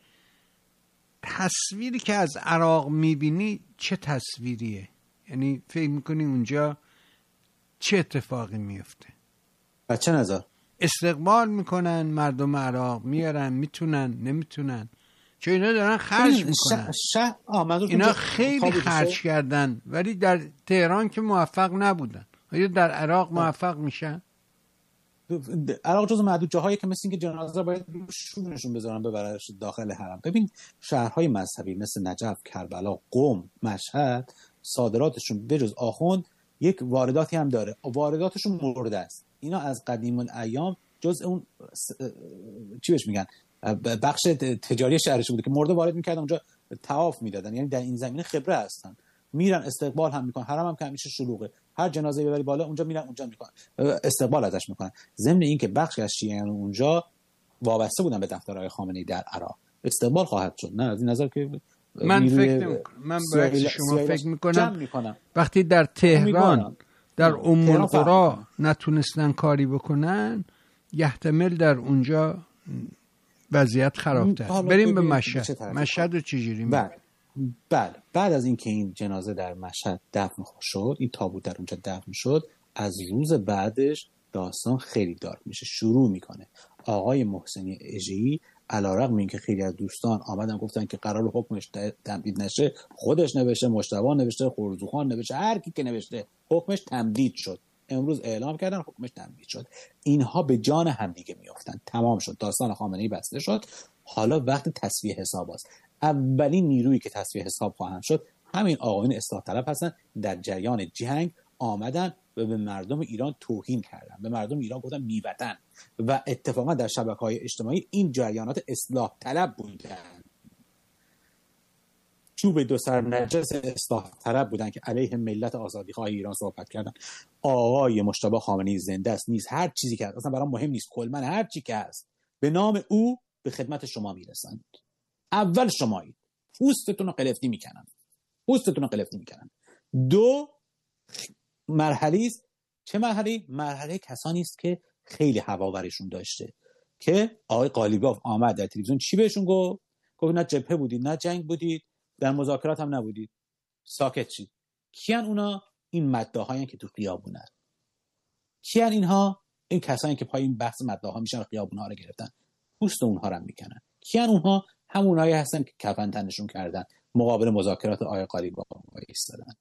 تصویری که از عراق میبینی چه تصویریه؟ یعنی فکر میکنی اونجا چه اتفاقی میفته؟ بچه نظر استقبال میکنن مردم عراق، میارن، میتونن نمیتونن، چون اینا دارن خرج میکنن. شه... اینا خیلی خرج کردن ولی در تهران که موفق نبودن. آیا در عراق موفق میشن؟ عراق جزو معدود جاهایی که مثل این که جنازه باید شونشون بذارن ببرنش داخل حرم. ببین شهرهای مذهبی مثل نجف، کربلا، قم، مشهد، صادراتشون بجز آخوند یک وارداتی هم داره. وارداتشون مرده است. اینا از قدیم الایام جز اون چی بهش میگن بخش تجاری شهرش بوده که مرده وارد میکردن اونجا طواف میدادن. یعنی در این زمینه خبره هستن. میرن استقبال هم میکنن. حرم هم که همیشه شلوغه، هر جنازه ببری بالا اونجا میرن اونجا میکنن استقبال ازش میکنن. ضمن این که بخشی از شیعیان اونجا وابسته بودن به دفترهای خامنه‌ای در عراق، استقبال خواهد شد. نه از این نظر که من فکر نمیکنم. من برعکس شما فکر میکنم وقتی در تهران در ام القری نتونستن کاری بکنن، یحتمل در اونجا وضعیت خرابتر. بریم به مشهد. مشهد رو چجوری می‌بینی؟ بله بعد از اینکه این جنازه در مشهد دفن شد، این تابوت در اونجا دفن شد، از روز بعدش داستان خیلی دارک میشه. شروع میکنه آقای محسنی اژه‌ای علیرغم اینکه خیلی از دوستان آمدن گفتن که قرار حکمش تمدید نشه، خودش نوشته، مجتبی نوشته، خورزوخان نوشته، هر کی که نوشته حکمش تمدید شد. امروز اعلام کردن حکمش تمدید شد. اینها به جان همدیگه میافتن. تمام شد. داستان خامنه‌ای بسته شد. حالا وقت تصفیه حساب است. اولین نیرویی که تصفیه حساب خواهند شد همین آقایون اصلاح طلب هستن. در جریان جنگ آمدن و به مردم ایران توهین کردن. به مردم ایران گفتن بی‌وطن و اتفاقا در شبکه‌های اجتماعی این جریانات اصلاح طلب بودن. چوب دو سر نجس اصلاح طلب بودن که علیه ملت آزادیخواه ایران صحبت کردن. آقای مجتبی خامنه‌ای زنده است نیست، هر چیزی که اصلا برام مهم نیست، کلمن هر چی که هست به نام او به خدمت شما میرسند. اول شمایید، پوستتون رو قلفتی میکنن. پوستتون رو قلفتی میکنن. دو مرحله است. چه مرحله؟ مرحله کسانی است که خیلی هواورشون داشته که آقای قالیباف آمد در تلویزیون چی بهشون گفت؟ گفت نه جبهه بودید، نه جنگ بودید، در مذاکرات هم نبودید، ساکت شید. کیان اونا؟ این مداحایی که تو خیابونن. کیان اینها؟ این کسانی که پای این بحث مداحا میشن و خیابونها رو گرفتن، پوست اونها رو میکنن. کیان اونها؟ همونایی هستن که کفن تنشون کردن، مقابل مذاکرات آقای قالیباف ایستادن.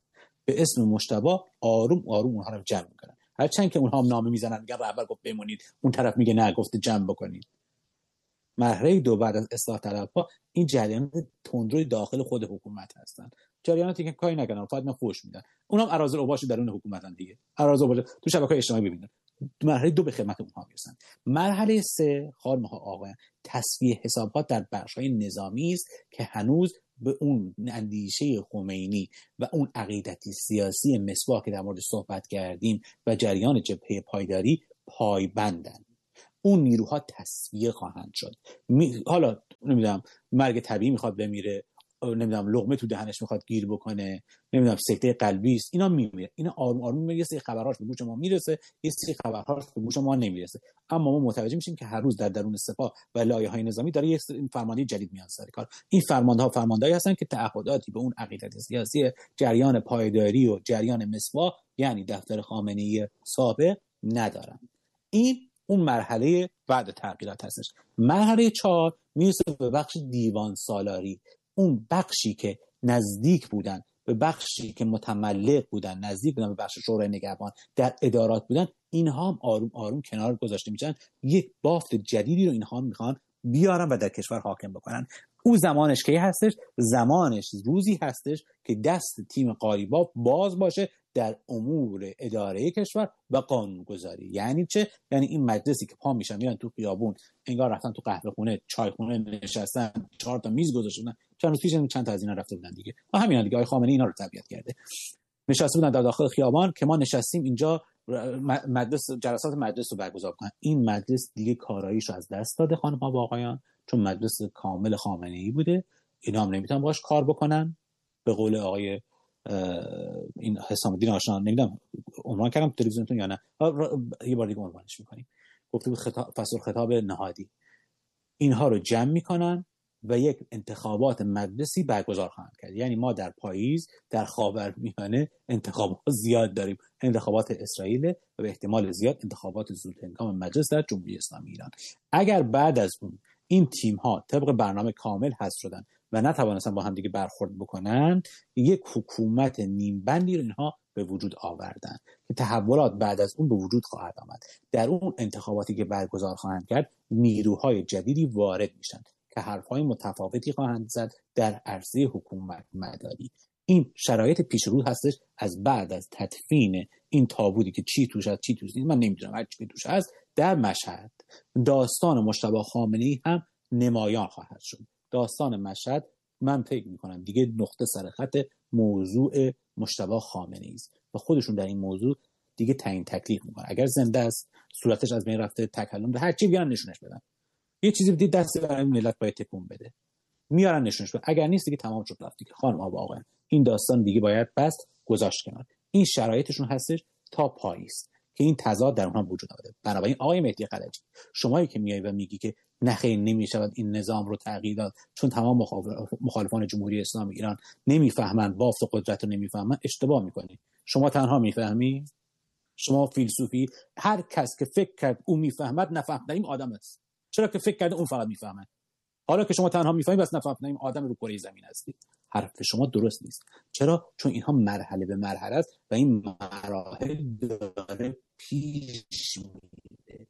به اسم مجتبی آروم آروم اونها رو جمع میکنن. هرچند که اونها هم نامه میزنن میگن رهبر گفت بمونید، اون طرف میگه نه گفته جمع بکنید. مرحله دو بعد از اصلاح طلبها این جریان تندروی داخل خود حکومت هستن، جریاناتی که کاری نکنن فقط من فوش میدن، اونم اراذل اوباش درون حکومتن دیگه، اراذل اوباش تو شبکه‌های اجتماعی ببینن. مرحله دو به خدمت اونها میرسن. مرحله سه خانم ها آقایان تصفیه حسابات در بخش‌های نظامی است که هنوز به اون اندیشه خمینی و اون عقیدتی سیاسی مسواک که در مورد صحبت کردیم و جریان جبهه پایداری پایبندن. اون نیروها تصفیه خواهند شد. می... حالا نمیدونم مرگ طبیعی میخواد بمیره، نمیدونم لقمه تو دهنش میخواد گیر بکنه، نمیدونم سکته قلبی است، اینا میمیره. اینا آروم آروم میره، یه سری خبرهاش به گوش ما میرسه، یه سری خبرهاش به گوش ما نمیرسه، اما ما متوجه میشیم که هر روز در درون سپاه و لایه‌های نظامی داره یک فرماندهی جدید میاد سر کار. این فرمانده‌ها فرماندهایی هستن که تعهداتی به اون عقیدت سیاسی جریان پایداری و جریان مسواک یعنی دفتر خامنه‌ای سابق ندارن. این اون مرحله بعد تغییرات هستش. مرحله چهار میرسه به بخش دیوان سالاری، اون بخشی که نزدیک بودن به بخشی که متملق بودن، نزدیک بودن به بخش شورای نگهبان، در ادارات بودن، اینها هم آروم آروم کنار گذاشته میشن. یک بافت جدیدی رو اینها میخوان بیارن و در کشور حاکم بکنن. او زمانش کی هستش؟ زمانش روزی هستش که دست تیم قالیباف باز باشه در امور اداره کشور و قانونگذاری. یعنی چه؟ یعنی این مجلسی که پا میشن میرن تو خیابون، انگار رفتن تو قهوه خونه، چای خونه نشستن، چهار تا میز گذاشتن، چند روز پیش چند تا از اینا رفته بودن دیگه. و همین دیگه آقای خامنه‌ای اینا رو تربیت کرده. نشسته بودن در داخل خیابان که ما نشستیم اینجا مجلس جلسات مجلس رو برگزار کنن. این مجلس دیگه کاراییشو از دست داده خانم ها و آقایان، چون مجلس کامل خامنه‌ای بوده. اینا هم نمیتونن باهاش کار بکنن. به قول آقای این حسام الدین آشنا، نمیدونم عنوان کردم تلویزیونتون یا نه، یه بار دیگه عنوانش می‌کنیم. گفته بود خطاب فصل خطاب نهادی. اینها رو جمع میکنن و یک انتخابات مجلسی برگزار خواهند کرد. یعنی ما در پاییز در خاورمیانه انتخابات زیاد داریم، انتخابات اسرائیل و به احتمال زیاد انتخابات زودهنگام مجلس در جمهوری اسلامی ایران. اگر بعد از اون این تیم ها طبق برنامه کامل حذف شدن و نتوانستن با هم دیگه برخورد بکنن، یک حکومت نیم بندی رو اینها به وجود آوردن که تحولات بعد از اون به وجود خواهد آمد. در اون انتخاباتی که برگزار خواهند کرد نیروهای جدیدی وارد میشن که حرفهای متفاوتی خواهند زد در عرصه حکومت مداری. این شرایط پیش رو هستش از بعد از تدفین این تابوتی که چی توش هست چی توش نیست من نمیدونم، هر چی توش هست در مشهد. داستان مجتبی خامنه‌ای هم نمایان خواهد شد. داستان مشهد من فکر میکنم دیگه نقطه سر خط موضوع مجتبی خامنه‌ای است و خودشون در این موضوع دیگه تعیین تکلیف میکنن. اگر زنده است، صورتش از بین رفته، تکلم هر چی بیان نشونش بدن، یه چیزی بدید دست برای ملت باید تکون بده، میارن نشونش بدن. اگر نیست دیگه تمام شد رفت دیگه. خانم ها و آقایان این داستان دیگه باید بست گذاشت کنار. این شرایطشون هستش تا پاییز که این تضاد در اونها وجود داره. بنابراین آقای مهدی خلجی، شمایی که میای و میگی که نخیر نمیشود این نظام رو تغییر داد چون تمام مخالفان جمهوری اسلامی ایران نمیفهمن، بافت قدرت رو نمیفهمن، اشتباه میکنی. شما تنها میفهمی؟ شما فیلسوفی؟ هر کس که فکر کرد او میفهمد نفهمد این آدم است. چرا که فکر کرده اون فقط میفهمه؟ حالا که شما تنها میفهمید بس نفهمید این آدم رو کره زمین هستی. حرف شما درست نیست. چرا؟ چون اینها مرحله به مرحله است و این مراحل داره پیش میره.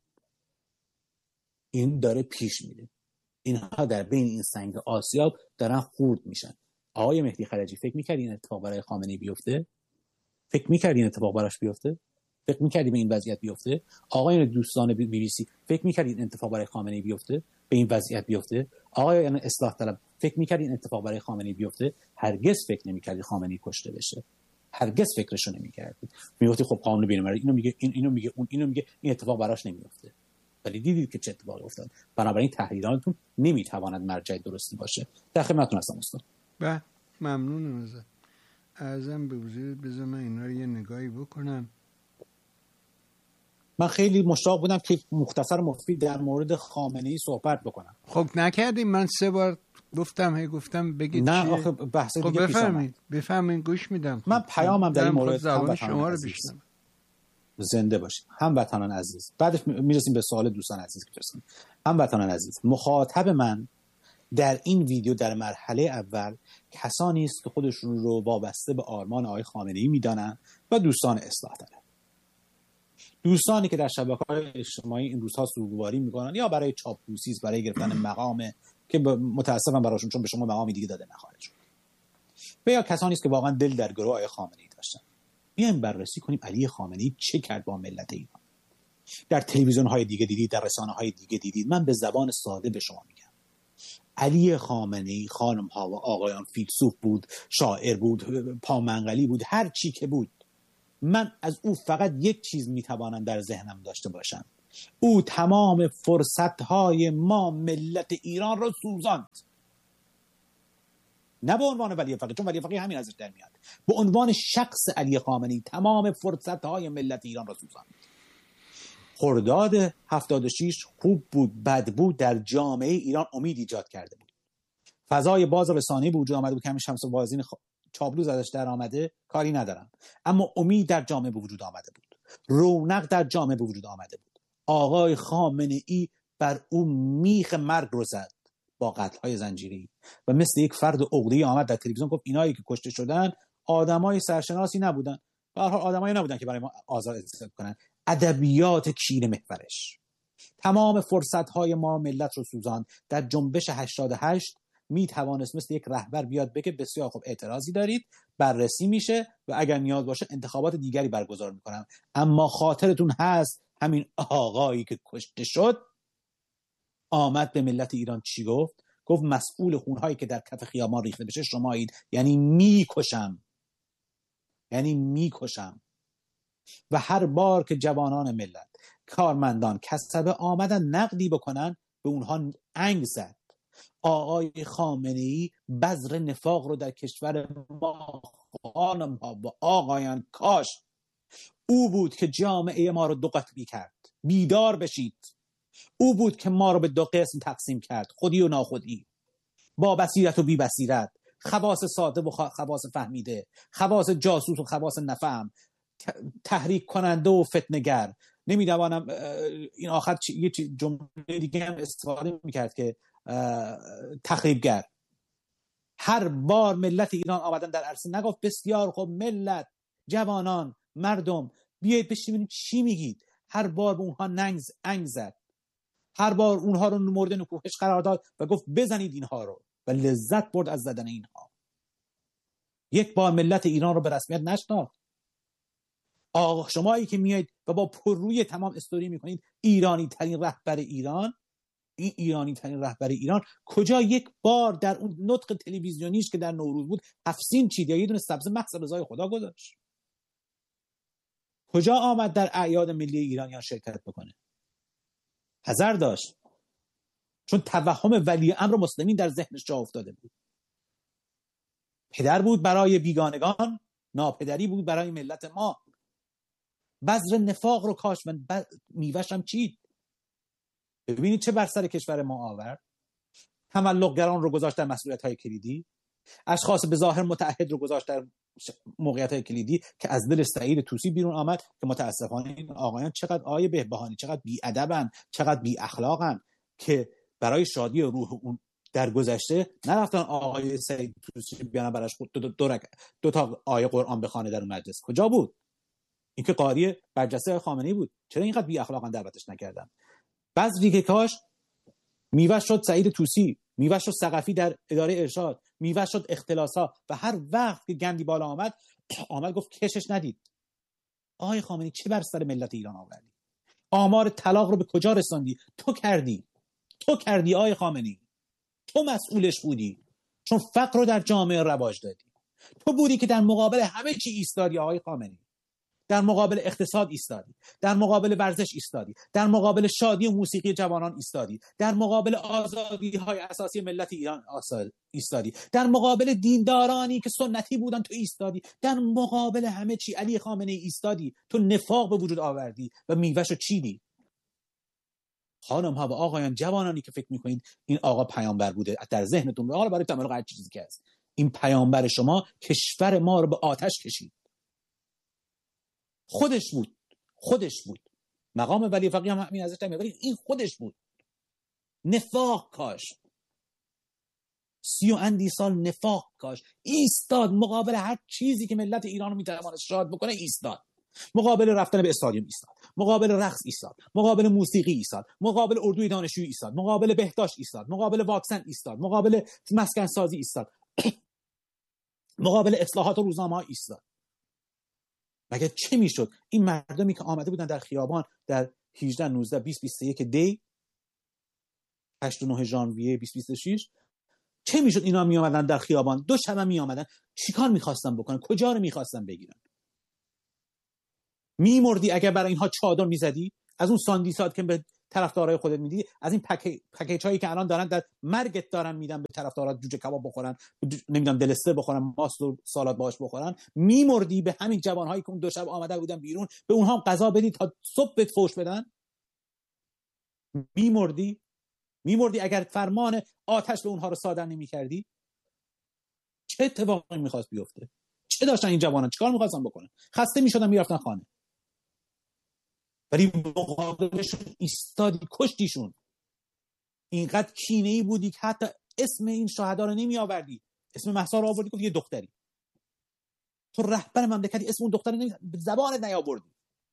این داره پیش میره. اینها در بین این سنگ آسیاب دارن خورد میشن. آقای مهدی خلجی فکر می‌کردی این اتفاق برای خامنه‌ای بیفته؟ فکر می‌کردی این اتفاق براش بیفته؟ فکر می‌کردی به این وضعیت بیفته؟ آقایان دوستان بی بی سی فکر می‌کردی این اتفاق برای خامنه‌ای بیفته؟ به این وضعیت بیفته؟ آقایان اصلاح طلب فکر می‌کردی این اتفاق برای خامنه‌ای بیفته؟ هرگز فکر نمی‌کردی خامنه‌ای کشته بشه. هرگز فکرشو نمی‌کردی. میگفتی خب قانون بین‌المللی اینو میگه، این اینو میگه، اون اینو میگه، این اتفاق براش نمی‌افته. ولی دیدید که چه اتفاقی افتاد. بنابراین تحلیلاتتون نمی‌تواند مرجع درستی باشه. در خدمتتون هستم استاد. بله ممنونم ازت. ازم به وجود بذار من اینا رو یه نگاهی بکنم. من خیلی مشتاق بودم که مختصر مفید در مورد خامنه‌ای صحبت بکنم. خب نکردیم. من سه بار گفتم هی گفتم بگید نه چیه؟ آخه بحث خب دیگه پیش بفرمایید بفرمایید گوش میدم. من پیامم در این مورد زبان شما رو بشنوم. زنده باشید هموطنان عزیز. بعدش میرسیم به سوال دوستان عزیز که فرستادن. هموطنان عزیز، مخاطب من در این ویدیو در مرحله اول کسانی است که خودشون رو وابسته به آرمان آقای خامنه‌ای میدانن و دوستان اصلاح طلب، دوستانی که در شبکه‌های اجتماعی این روزها سوگواری میکنن یا برای چاپلوسی، برای گرفتن مقام که متاسفم براشون چون به شما مقامی دیگه داده نخواهد شد، و یا کسانی است که واقعا دل در گروه آقای خامنه‌ای داشتن. بیایم بررسی کنیم علی خامنه‌ای چه کرد با ملت ایران. در تلویزیون‌های دیگه دیدید، در رسانه‌های دیگه دیدید. من به زبان ساده به شما میگم، علی خامنه‌ای خانم‌ها و آقایان فیلسوف بود، شاعر بود، پامنقلی بود، هر چی که بود، من از او فقط یک چیز میتوانم در ذهنم داشته باشم: او تمام فرصت‌های ما ملت ایران را سوزاند. نه به عنوان ولی فقیه، چون ولی فقیه همین ازش در میاد، به عنوان شخص علی خامنه‌ای تمام فرصت‌های ملت ایران را سوزاند. خرداد هفتاد و شش خوب بود بد بود، در جامعه ایران امید ایجاد کرده بود. فضای باز رسانه‌ای به وجود آمده بود که همین شمس وازین خ... چابلوز ازش در آمده، کاری ندارم، اما امید در جامعه به وجود آمده بود، رونق در جامعه به وجود آمده بود. آقای خامنه‌ای بر او میخ مرگ رو زد با قتل‌های زنجیری و مثل یک فرد عقده‌ای آمد در تلویزیون گفت اینایی که کشته شدن آدمای سرشناسی نبودن، به هر حال آدمایی نبودن که برای ما آزار اعتصاب کنن. ادبیات کینه محورش تمام فرصت‌های ما ملت رو سوزاند. در جنبش هشتاد و هشت می توانست مثل یک رهبر بیاد بگه بسیار خوب اعتراضی دارید، بررسی میشه و اگر نیاز باشه انتخابات دیگری برگزار میکنم. اما خاطرتون هست همین آقایی که کشته شد آمد به ملت ایران چی گفت؟ گفت مسئول خونهایی که در کف خیابان ریخته بشه شمایید، یعنی میکشم، یعنی میکشم. و هر بار که جوانان ملت، کارمندان، کسبه آمدن نقدی بکنن به اونها انگ زد. آقای خامنه‌ای بذر نفاق رو در کشور ما خانم ها و آقایان کاش او بود که جامعه ما رو دو قطبی کرد. بیدار بشید. او بود که ما رو به دو قسم تقسیم کرد، خودی و ناخودی، با بصیرت و بی بصیرت، خواص ساده و خواص فهمیده، خواص جاسوس و خواص نفهم، تحریک کننده و فتنه‌گر. نمیدوانم این آخر یه جمله دیگه هم استفاده میکرد که تخریبگر. هر بار ملت ایران آمدن در عرصه نگفت بسیار خب ملت، جوانان، مردم بیایید بشینیم چی میگید. هر بار به اونها ننگ انگ زد، هر بار اونها رو مورد نکوهش قرار داد و گفت بزنید اینها رو و لذت برد از زدن اینها. یک بار ملت ایران رو به رسمیت نشناخت. آقا شمایی که میایید و با پررویی تمام استوری میکنید ایرانی ترین رهبر ایران، این ایرانی ترین رهبر ایران کجا یک بار در اون نطق تلویزیونیش که در نوروز بود هفسین چید یا یه دونه سبز محض رضای خدا گذاشت؟ کجا آمد در اعیاد ملی ایرانیان شرکت بکنه؟ حذر داشت، چون توهم ولی امر مسلمین در ذهنش جا افتاده بود. پدر بود برای بیگانگان، ناپدری بود برای ملت ما. بذر نفاق رو کاش من ب... میوه‌ش هم چید. ببینید چه بر سر کشور ما آورد. تملق‌گران رو گذاشت در مسئولیت‌های کلیدی، اشخاص به ظاهر متعهد رو گذاشت در موقعیت‌های کلیدی که از دل سعید طوسی بیرون آمد که متاسفانه این آقایان چقدر آیه بهبهانی، چقدر بی‌ادبن، چقدر بی‌اخلاقن که برای شادی روح اون در گذشته نرفتن آقای سعید طوسی بیان براش خود دو, دو, دو, رک... دو تا آیه قرآن بخونه در اون مجلس. کجا بود؟ این که قاری برجسته خامنه‌ای بود. چرا اینقدر بی‌اخلاقن دعوتش نکردن؟ بذری که کاش میوه شد سعید طوسی، میوه شد ثقفی در اداره ارشاد، میوه شد اختلاسا و هر وقت که گندی بالا آمد آمد گفت کشش ندید. آقای خامنه‌ای چه بر سر ملت ایران آوردی؟ آمار طلاق رو به کجا رساندی؟ تو کردی. تو کردی آقای خامنه‌ای. تو مسئولش بودی، چون فقر رو در جامعه رواج دادی. تو بودی که در مقابل همه چی ایستادی آقای خامنه‌ای. در مقابل اقتصاد ایستادی، در مقابل ورزش ایستادی، در مقابل شادی و موسیقی جوانان ایستادی، در مقابل آزادی‌های اساسی ملت ایران ایستادی، در مقابل دیندارانی که سنتی بودن تو ایستادی، در مقابل همه چی علی خامنه‌ای ایستادی. تو نفاق به وجود آوردی و میوه‌شو چیدی. خانم ها و آقایان، جوانانی که فکر میکنید این آقا پیامبر بوده در ذهنتون، حالا برای تمام هر چیزی که هست، این پیامبر شما کشور ما رو به آتش کشید. خودش بود، خودش بود. مقام ولی فقیه هم همین ازش نمیاد، ولی این خودش بود. نفاق کاش سی و اندی سال نفاق کاش، ایستاد مقابل هر چیزی که ملت ایران رو میتواند شاد بکنه، ایستاد مقابل رفتن به استادیوم، ایستاد مقابل رقص، ایستاد مقابل موسیقی، ایستاد مقابل اردوی دانشجویی، ایستاد مقابل بهداشت، ایستاد مقابل واکسن، ایستاد مقابل مسکن سازی، ایستاد مقابل اصلاحات روزنامه‌ها، ایستاد. مگه چه میشد این مردمی که آمده بودن در خیابان در هجده نوزده بیست بیست و یک دی هشت و نه ژانویه بیست بیست و شش، چه میشد اینا می اومدن در خیابان، دو شب می اومدن، چیکار میخواستن بکنن، کجا رو میخواستن بگیرن؟ میمردی اگر برای اینها چادر میزدی، از اون ساندیسات که به طرفدارای خودت میدی، از این پک... پکیج هایی که الان دارن در مرگت دارن میدن به طرفدارات، جوجه کباب بخورن، نمیدونم دلستر بخورن، ماست و سالاد باهاش بخورن، میمردی به همین جوان هایی که اون دو شب آمده بودن بیرون به اونها هم غذا بدی تا صبح بهت فوش بدن؟ میمردی میمردی اگر فرمان آتش به اونها رو صادر نمی‌کردی؟ چه اتفاقی می‌خواست بیفته؟ چه داشتن این جوانان چیکار می‌خواستن بکنن؟ خسته می‌شدن میرفتن خانه، ولی مقابلشون ایستادی، کشتیشون. اینقدر کینه‌ای بودی که حتی اسم این شهدا رو نمی‌آوردی، اسم مهسا رو آوردی، گفت یه دختری. تو رهبر مملکتی اسم اون دختر رو به زبانت نیاوردی.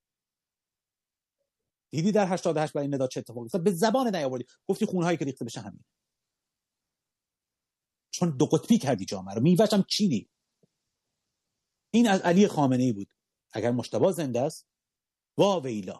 دیدی در هشتاد و هشت برای ندا چه اتفاقی افتاد؟ به زبانت نیاوردی، گفتی خونهایی که ریخته بشه همین. چون دو قطبی کردی جامعه رو، میوه‌ش هم چینی. این از علی خامنه‌ای بود. اگر مجتبی زنده است، وا ویلا،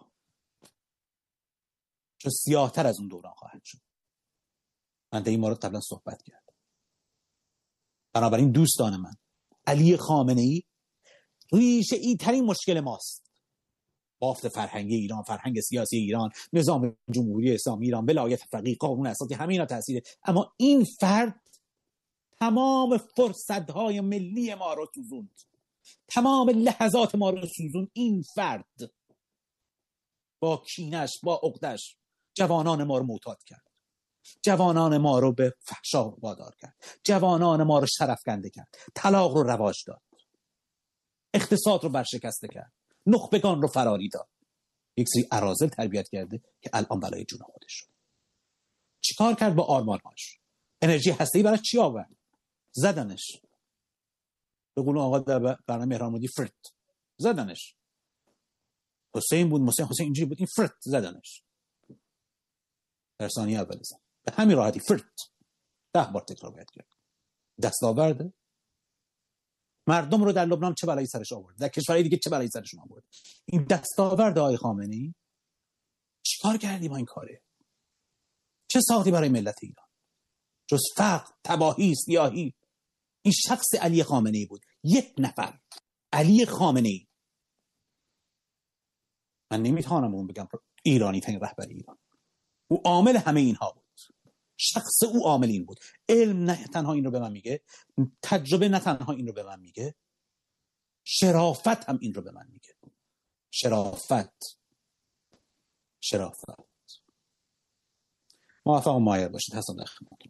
چون سیاه‌تر از اون دوران خواهد شد. من در این مورد قبلا صحبت کردم. بنابراین دوستان من، علی خامنه‌ای ریشه ای ترین مشکل ماست. بافت فرهنگی ایران، فرهنگ سیاسی ایران، نظام جمهوری اسلامی ایران، ولایت فقیه، قانون اساسی، همه اینا تاثیر. اما این فرد تمام فرصت‌های ملی ما رو سوزوند، تمام لحظات ما رو سوزوند. این فرد با کینش، با عقدش جوانان ما رو معتاد کرد، جوانان ما رو به فحشا وادار کرد، جوانان ما رو شرفکنده کرد، طلاق رو رواج داد، اقتصاد رو برشکسته کرد، نخبگان رو فراری داد، یک سری اراذل تربیت کرده که الان بلای جون خودش شد. چیکار کرد با آرمان‌هاش؟ انرژی هسته‌ای برای چی آورد؟ زدنش. به قول آقا در برنامه مهرانمودی فرت زدنش. حسین بود، حسین حسین اینجوری بود، این فرت زدنش. در ثانیه اول زن به همین راحتی فرت ده بار تکرار باید کرد. دستاورده مردم رو در لبنان چه بلایی سرش آورد، در کشورهای دیگه چه بلایی سرشون آورد. این دستاورد آقای خامنه‌ای. چیکار کردی با این کاره؟ چه ساختی برای ملت ایران جز فقر، تباهی، سیاهی؟ این شخص علی خامنه‌ای بود، یک نفر، علی خامنه‌ای. من نمیتوانم اون بگم ایرانی ترین رهبر ایران. او عامل همه اینها بود. شخص او عامل این بود. علم نه تنها این رو به من میگه، تجربه نه تنها این رو به من میگه، شرافت هم این رو به من میگه. شرافت شرافت موفق و مایل باشید. حسن در خدمتتون.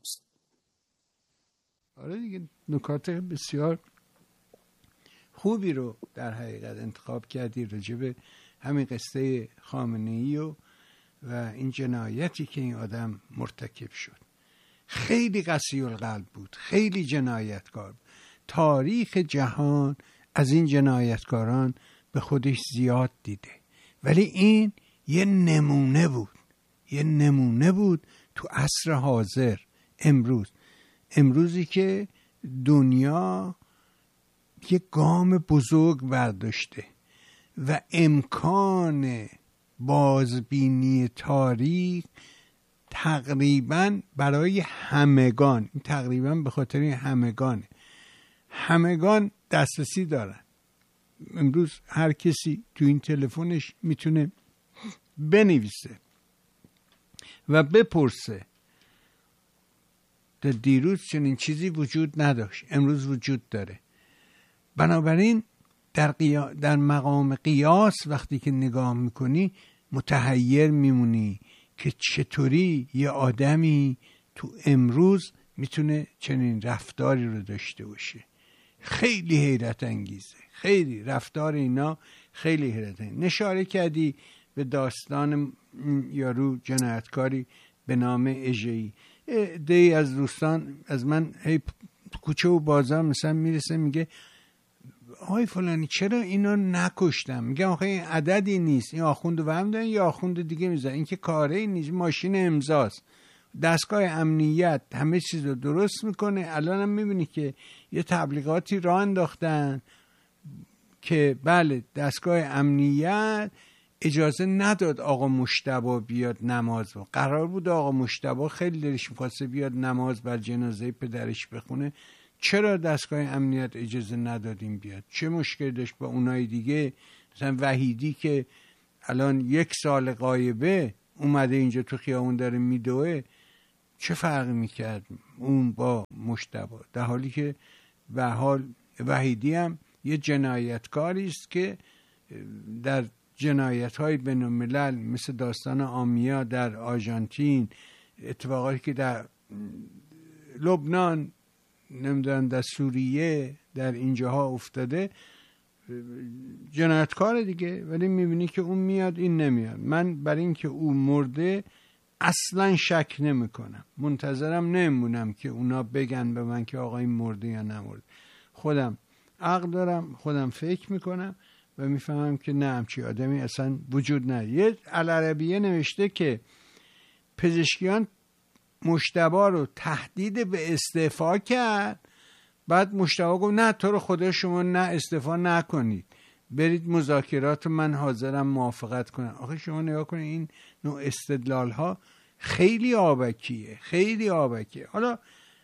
آره دیگه، نکات بسیار خوبی رو در حقیقت انتخاب کردی راجع به همین قصه خامنه‌ای و و این جنایتی که این آدم مرتکب شد. خیلی قسی القلب بود، خیلی جنایتکار بود. تاریخ جهان از این جنایتکاران به خودش زیاد دیده، ولی این یه نمونه بود، یه نمونه بود تو عصر حاضر. امروز امروزی که دنیا یه گام بزرگ برداشته و امکان بازبینی تاریخ تقریبا برای همگان، تقریبا به خاطر همگانه، همگان دسترسی دارن. امروز هر کسی تو این تلفنش میتونه بنویسه و بپرسه. در دیروز چنین چیزی وجود نداشت، امروز وجود داره. بنابراین در, قیا... در مقام قیاس وقتی که نگاه میکنی متحیر میمونی که چطوری یه آدمی تو امروز میتونه چنین رفتاری رو داشته باشه. خیلی حیرت انگیزه، خیلی رفتار اینا خیلی حیرت انگیزه. نشاره کردی به داستان یارو جنایتکاری به نام اژه‌ای. دی از دوستان از من هی کوچه و بازار مثلا میرسه میگه آقای فلانی چرا اینا نکشتم؟ میگم آخه این عددی نیست، این آخوند و هم دارن یا آخوند دیگه میزن، این که کاره نیست، ماشین امضاست، دستگاه امنیت همه چیز رو درست میکنه. الان هم میبینی که یه تبلیغاتی راه انداختن که بله دستگاه امنیت اجازه نداد آقا مجتبی بیاد نماز با. قرار بود آقا مجتبی خیلی دلش می‌خواسته بیاد نماز بر جنازه پدرش بخونه، چرا دستگاه امنیت اجازه ندادیم بیاد؟ چه مشکلی داشت با اونای دیگه؟ مثلا وحیدی که الان یک سال غایبه اومده اینجا تو خیابون داره میدوه، چه فرقی میکرد اون با مجتبی؟ در حالی که به حال وحیدی هم یه جنایتکاری است که در جنایت‌های بین‌الملل مثل داستان آمیا در آرژانتین، اتفاقاتی که در لبنان، نمیدونم در سوریه، در اینجاها افتاده، جنایتکار دیگه، ولی میبینی که اون میاد این نمیاد. من برای اینکه اون مرده اصلا شک نمی کنم، منتظرم نمونم که اونا بگن به من که آقا این مرده یا نمرده. خودم عقل دارم، خودم فکر میکنم و میفهمم که نه همچی آدمی اصلا وجود نداره. یه العربیه نوشته که پزشکیان مجتبی رو تهدید به استعفا کرد، بعد مجتبی گفت نه تو رو خدا شما نه استعفا نکنید، برید مذاکرات، من حاضرم موافقت کنم. آخه شما نگاه کنید این نوع استدلال ها خیلی آبکیه، خیلی آبکیه. حالا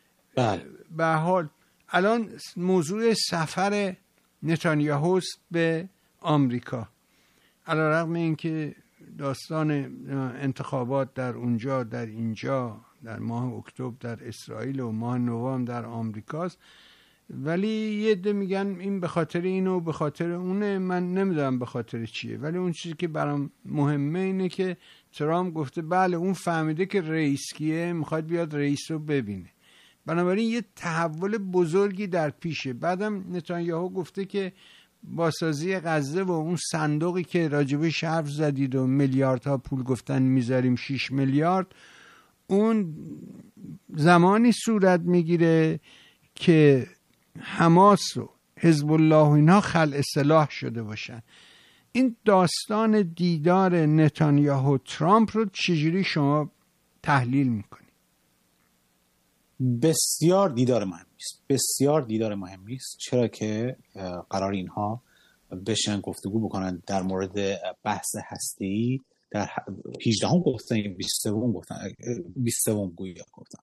به حال الان موضوع سفر نتانیاهوست به آمریکا، علیرغم اینکه داستان انتخابات در اونجا در اینجا در ماه اکتبر در اسرائیل و ماه نوامبر در آمریکاست، ولی یه عده میگن این به خاطر اینو به خاطر اونه، من نمیدونم به خاطر چیه. ولی اون چیزی که برام مهمه اینه که ترامپ گفته بله اون فهمیده که رئیس کیه، میخواد بیاد رئیس رو ببینه، بنابراین یه تحول بزرگی در پیشه. بعدم نتانیاهو گفته که بازسازی غزه و اون صندوقی که راجبش حرف زدید و میلیاردها پول گفتن میذاریم شش میلیارد، اون زمانی صورت میگیره که حماس و حزب الله و اینا خلع سلاح شده باشن. این داستان دیدار نتانیاهو ترامپ رو چجوری شما تحلیل میکنی؟ بسیار دیدار مهمی است، بسیار دیدار مهمی است، چرا که قرار اینها بشن گفتگو بکنن در مورد بحث هسته‌ای. در هجدهم گفتن، بیست و سوم گفتن، بیست و سوم گویا گفتن،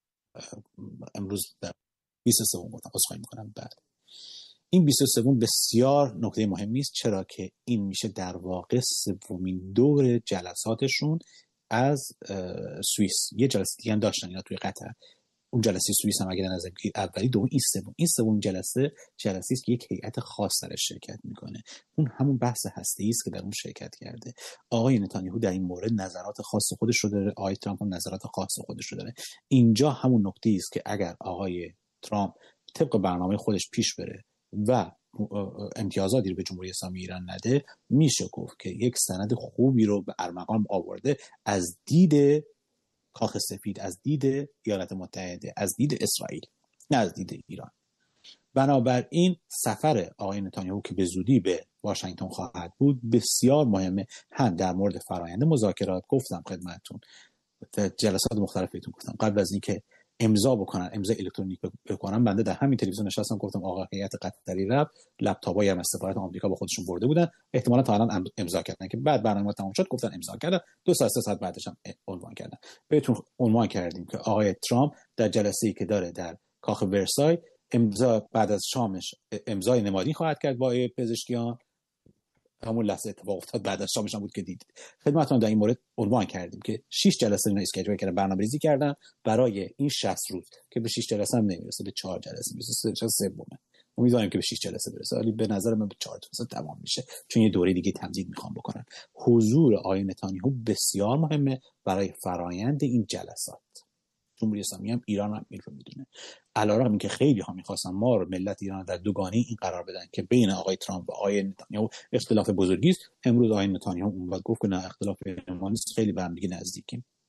امروز در بیست و سوم گفتن، عذرخواهی میکنم. بعد این بیست و سوم بسیار نکته مهمی است، چرا که این میشه در واقع سومین دور جلساتشون از سوئیس. یه جلسه دیگه هم داشتن اینا توی قطر، اون جلسه سوئیس هم اگر نظر بگیرید اولی، دوم، این سوم. این سوم جلسه جلسه است که یک هیئت خاص درش شرکت میکنه، اون همون بحث هسته‌ای است که در اون شرکت کرده. آقای نتانیاهو در این مورد نظرات خاص خودش رو داره، آقای ترامپ هم نظرات خاص خودش رو داره. اینجا همون نکته است که اگر آقای ترامپ طبق برنامه خودش پیش بره و امتیازاتی رو به جمهوری اسلامی ایران نده، میشه گفت که یک سند خوبی رو به ارمغان آورده از دید کاخ سفید، از دید ایالات متحده، از دید اسرائیل، نه از دید ایران. بنابراین سفر آقای نتانیاهو که به زودی به واشنگتن خواهد بود بسیار مهمه، هم در مورد فرآیند مذاکرات. گفتم خدمتتون در جلسات مختلف بهتون گفتم قبل از اینکه امضا بکنن، امضا الکترونیک بکنن، بنده در همین تلویزیون نشستم گفتم آقا هیئت قطری رفت، لپتاپ‌های هم از سفارت آمریکا با خودشون برده بودن، احتمالاً تا الان امضا کردن، که بعد برنامه تموم شد گفتن امضا کردن، دو ساعت سه ساعت بعدش هم عنوان کردن. بهتون عنوان کردیم که آقای ترامپ در جلسه‌ای که داره در کاخ ورسای امضا بعد از شامش امضای نمادین خواهد کرد با پزشکیان. همون لحظه اتفاق افتاد، بعد از شامش هم بود که دید. خدمتتون در این مورد عنوان کردیم که شش جلسه اینا اسکیجول کردن، برنامه‌ریزی کردن برای این شصت روز که به شش جلسه هم نمیرسه، به چهار جلسه میرسه، سه سومه. امیدوارم که به شش جلسه برسه، ولی به نظر من به چهار جلسه تمام میشه، چون یه دوره دیگه تمدید میخوام بکنن. حضور آقای نتانیاهو بسیار مهمه برای فرایند این جلسات. جمهوری اسلامی هم ایران هم این رو میدونه، علیرغم اینکه خیلی ها میخواستن ما رو ملت ایران در دوگانه این قرار بدن که بین آقای ترامپ و آقای نتانیاهو اختلاف بزرگی است. امروز آقای نتانیاهو اون وقت گفت که نه اختلاف ما نیست، خیلی به هم دیگه نزدیکیم.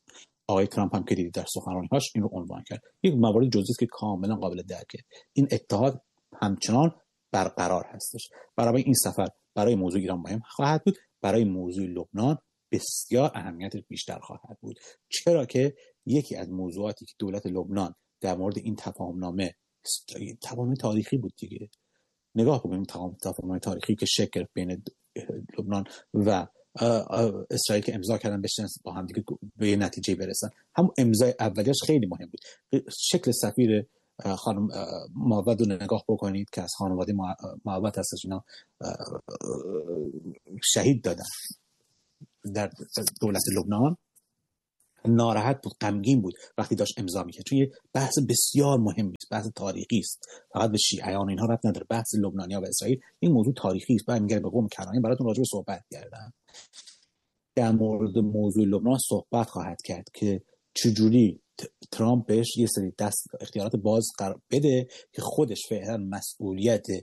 آقای ترامپ هم که دیدید در سخنرانی‌هاش این رو عنوان کرد. یک موارد جزئی است که کاملا قابل درکه. این اتحاد همچنان برقرار هستش. برای این سفر برای موضوع ایران مهم خواهد بود، برای موضوع لبنان بسیار اهمیت بیشتر خواهد بود. چرا که یکی از موضوعاتی که دولت لبنان در مورد این تفاهمنامه تفاهم تاریخی بود دیگه. نگاه بکنیم تفاهم تاریخی که شکل بین لبنان و اسرائیل که امضا کردن بشن با هم دیگه به نتیجه برسن. هم امضای اولیش خیلی مهم بود. شکل سفیر خانم معوض رو نگاه بکنید که از خانواده معوض هستش، اینا شهید دادن در دولت لبنان. ناراحت بود، غمگین بود وقتی داشت امضا میکرد، چون یه بحث بسیار مهمی است، بحث تاریخی است، فقط به شیعیان اینها ربط نداره. بحث لبنانیا و اسرائیل این موضوع تاریخی است. بعد میگه به قوم کنعانی براتون راجع به صحبت کردم. در مورد موضوع لبنان صحبت خواهد کرد که چجوری ترامپ بهش یه سری دست اختیارات باز قرار بده که خودش فعلا مسئولیت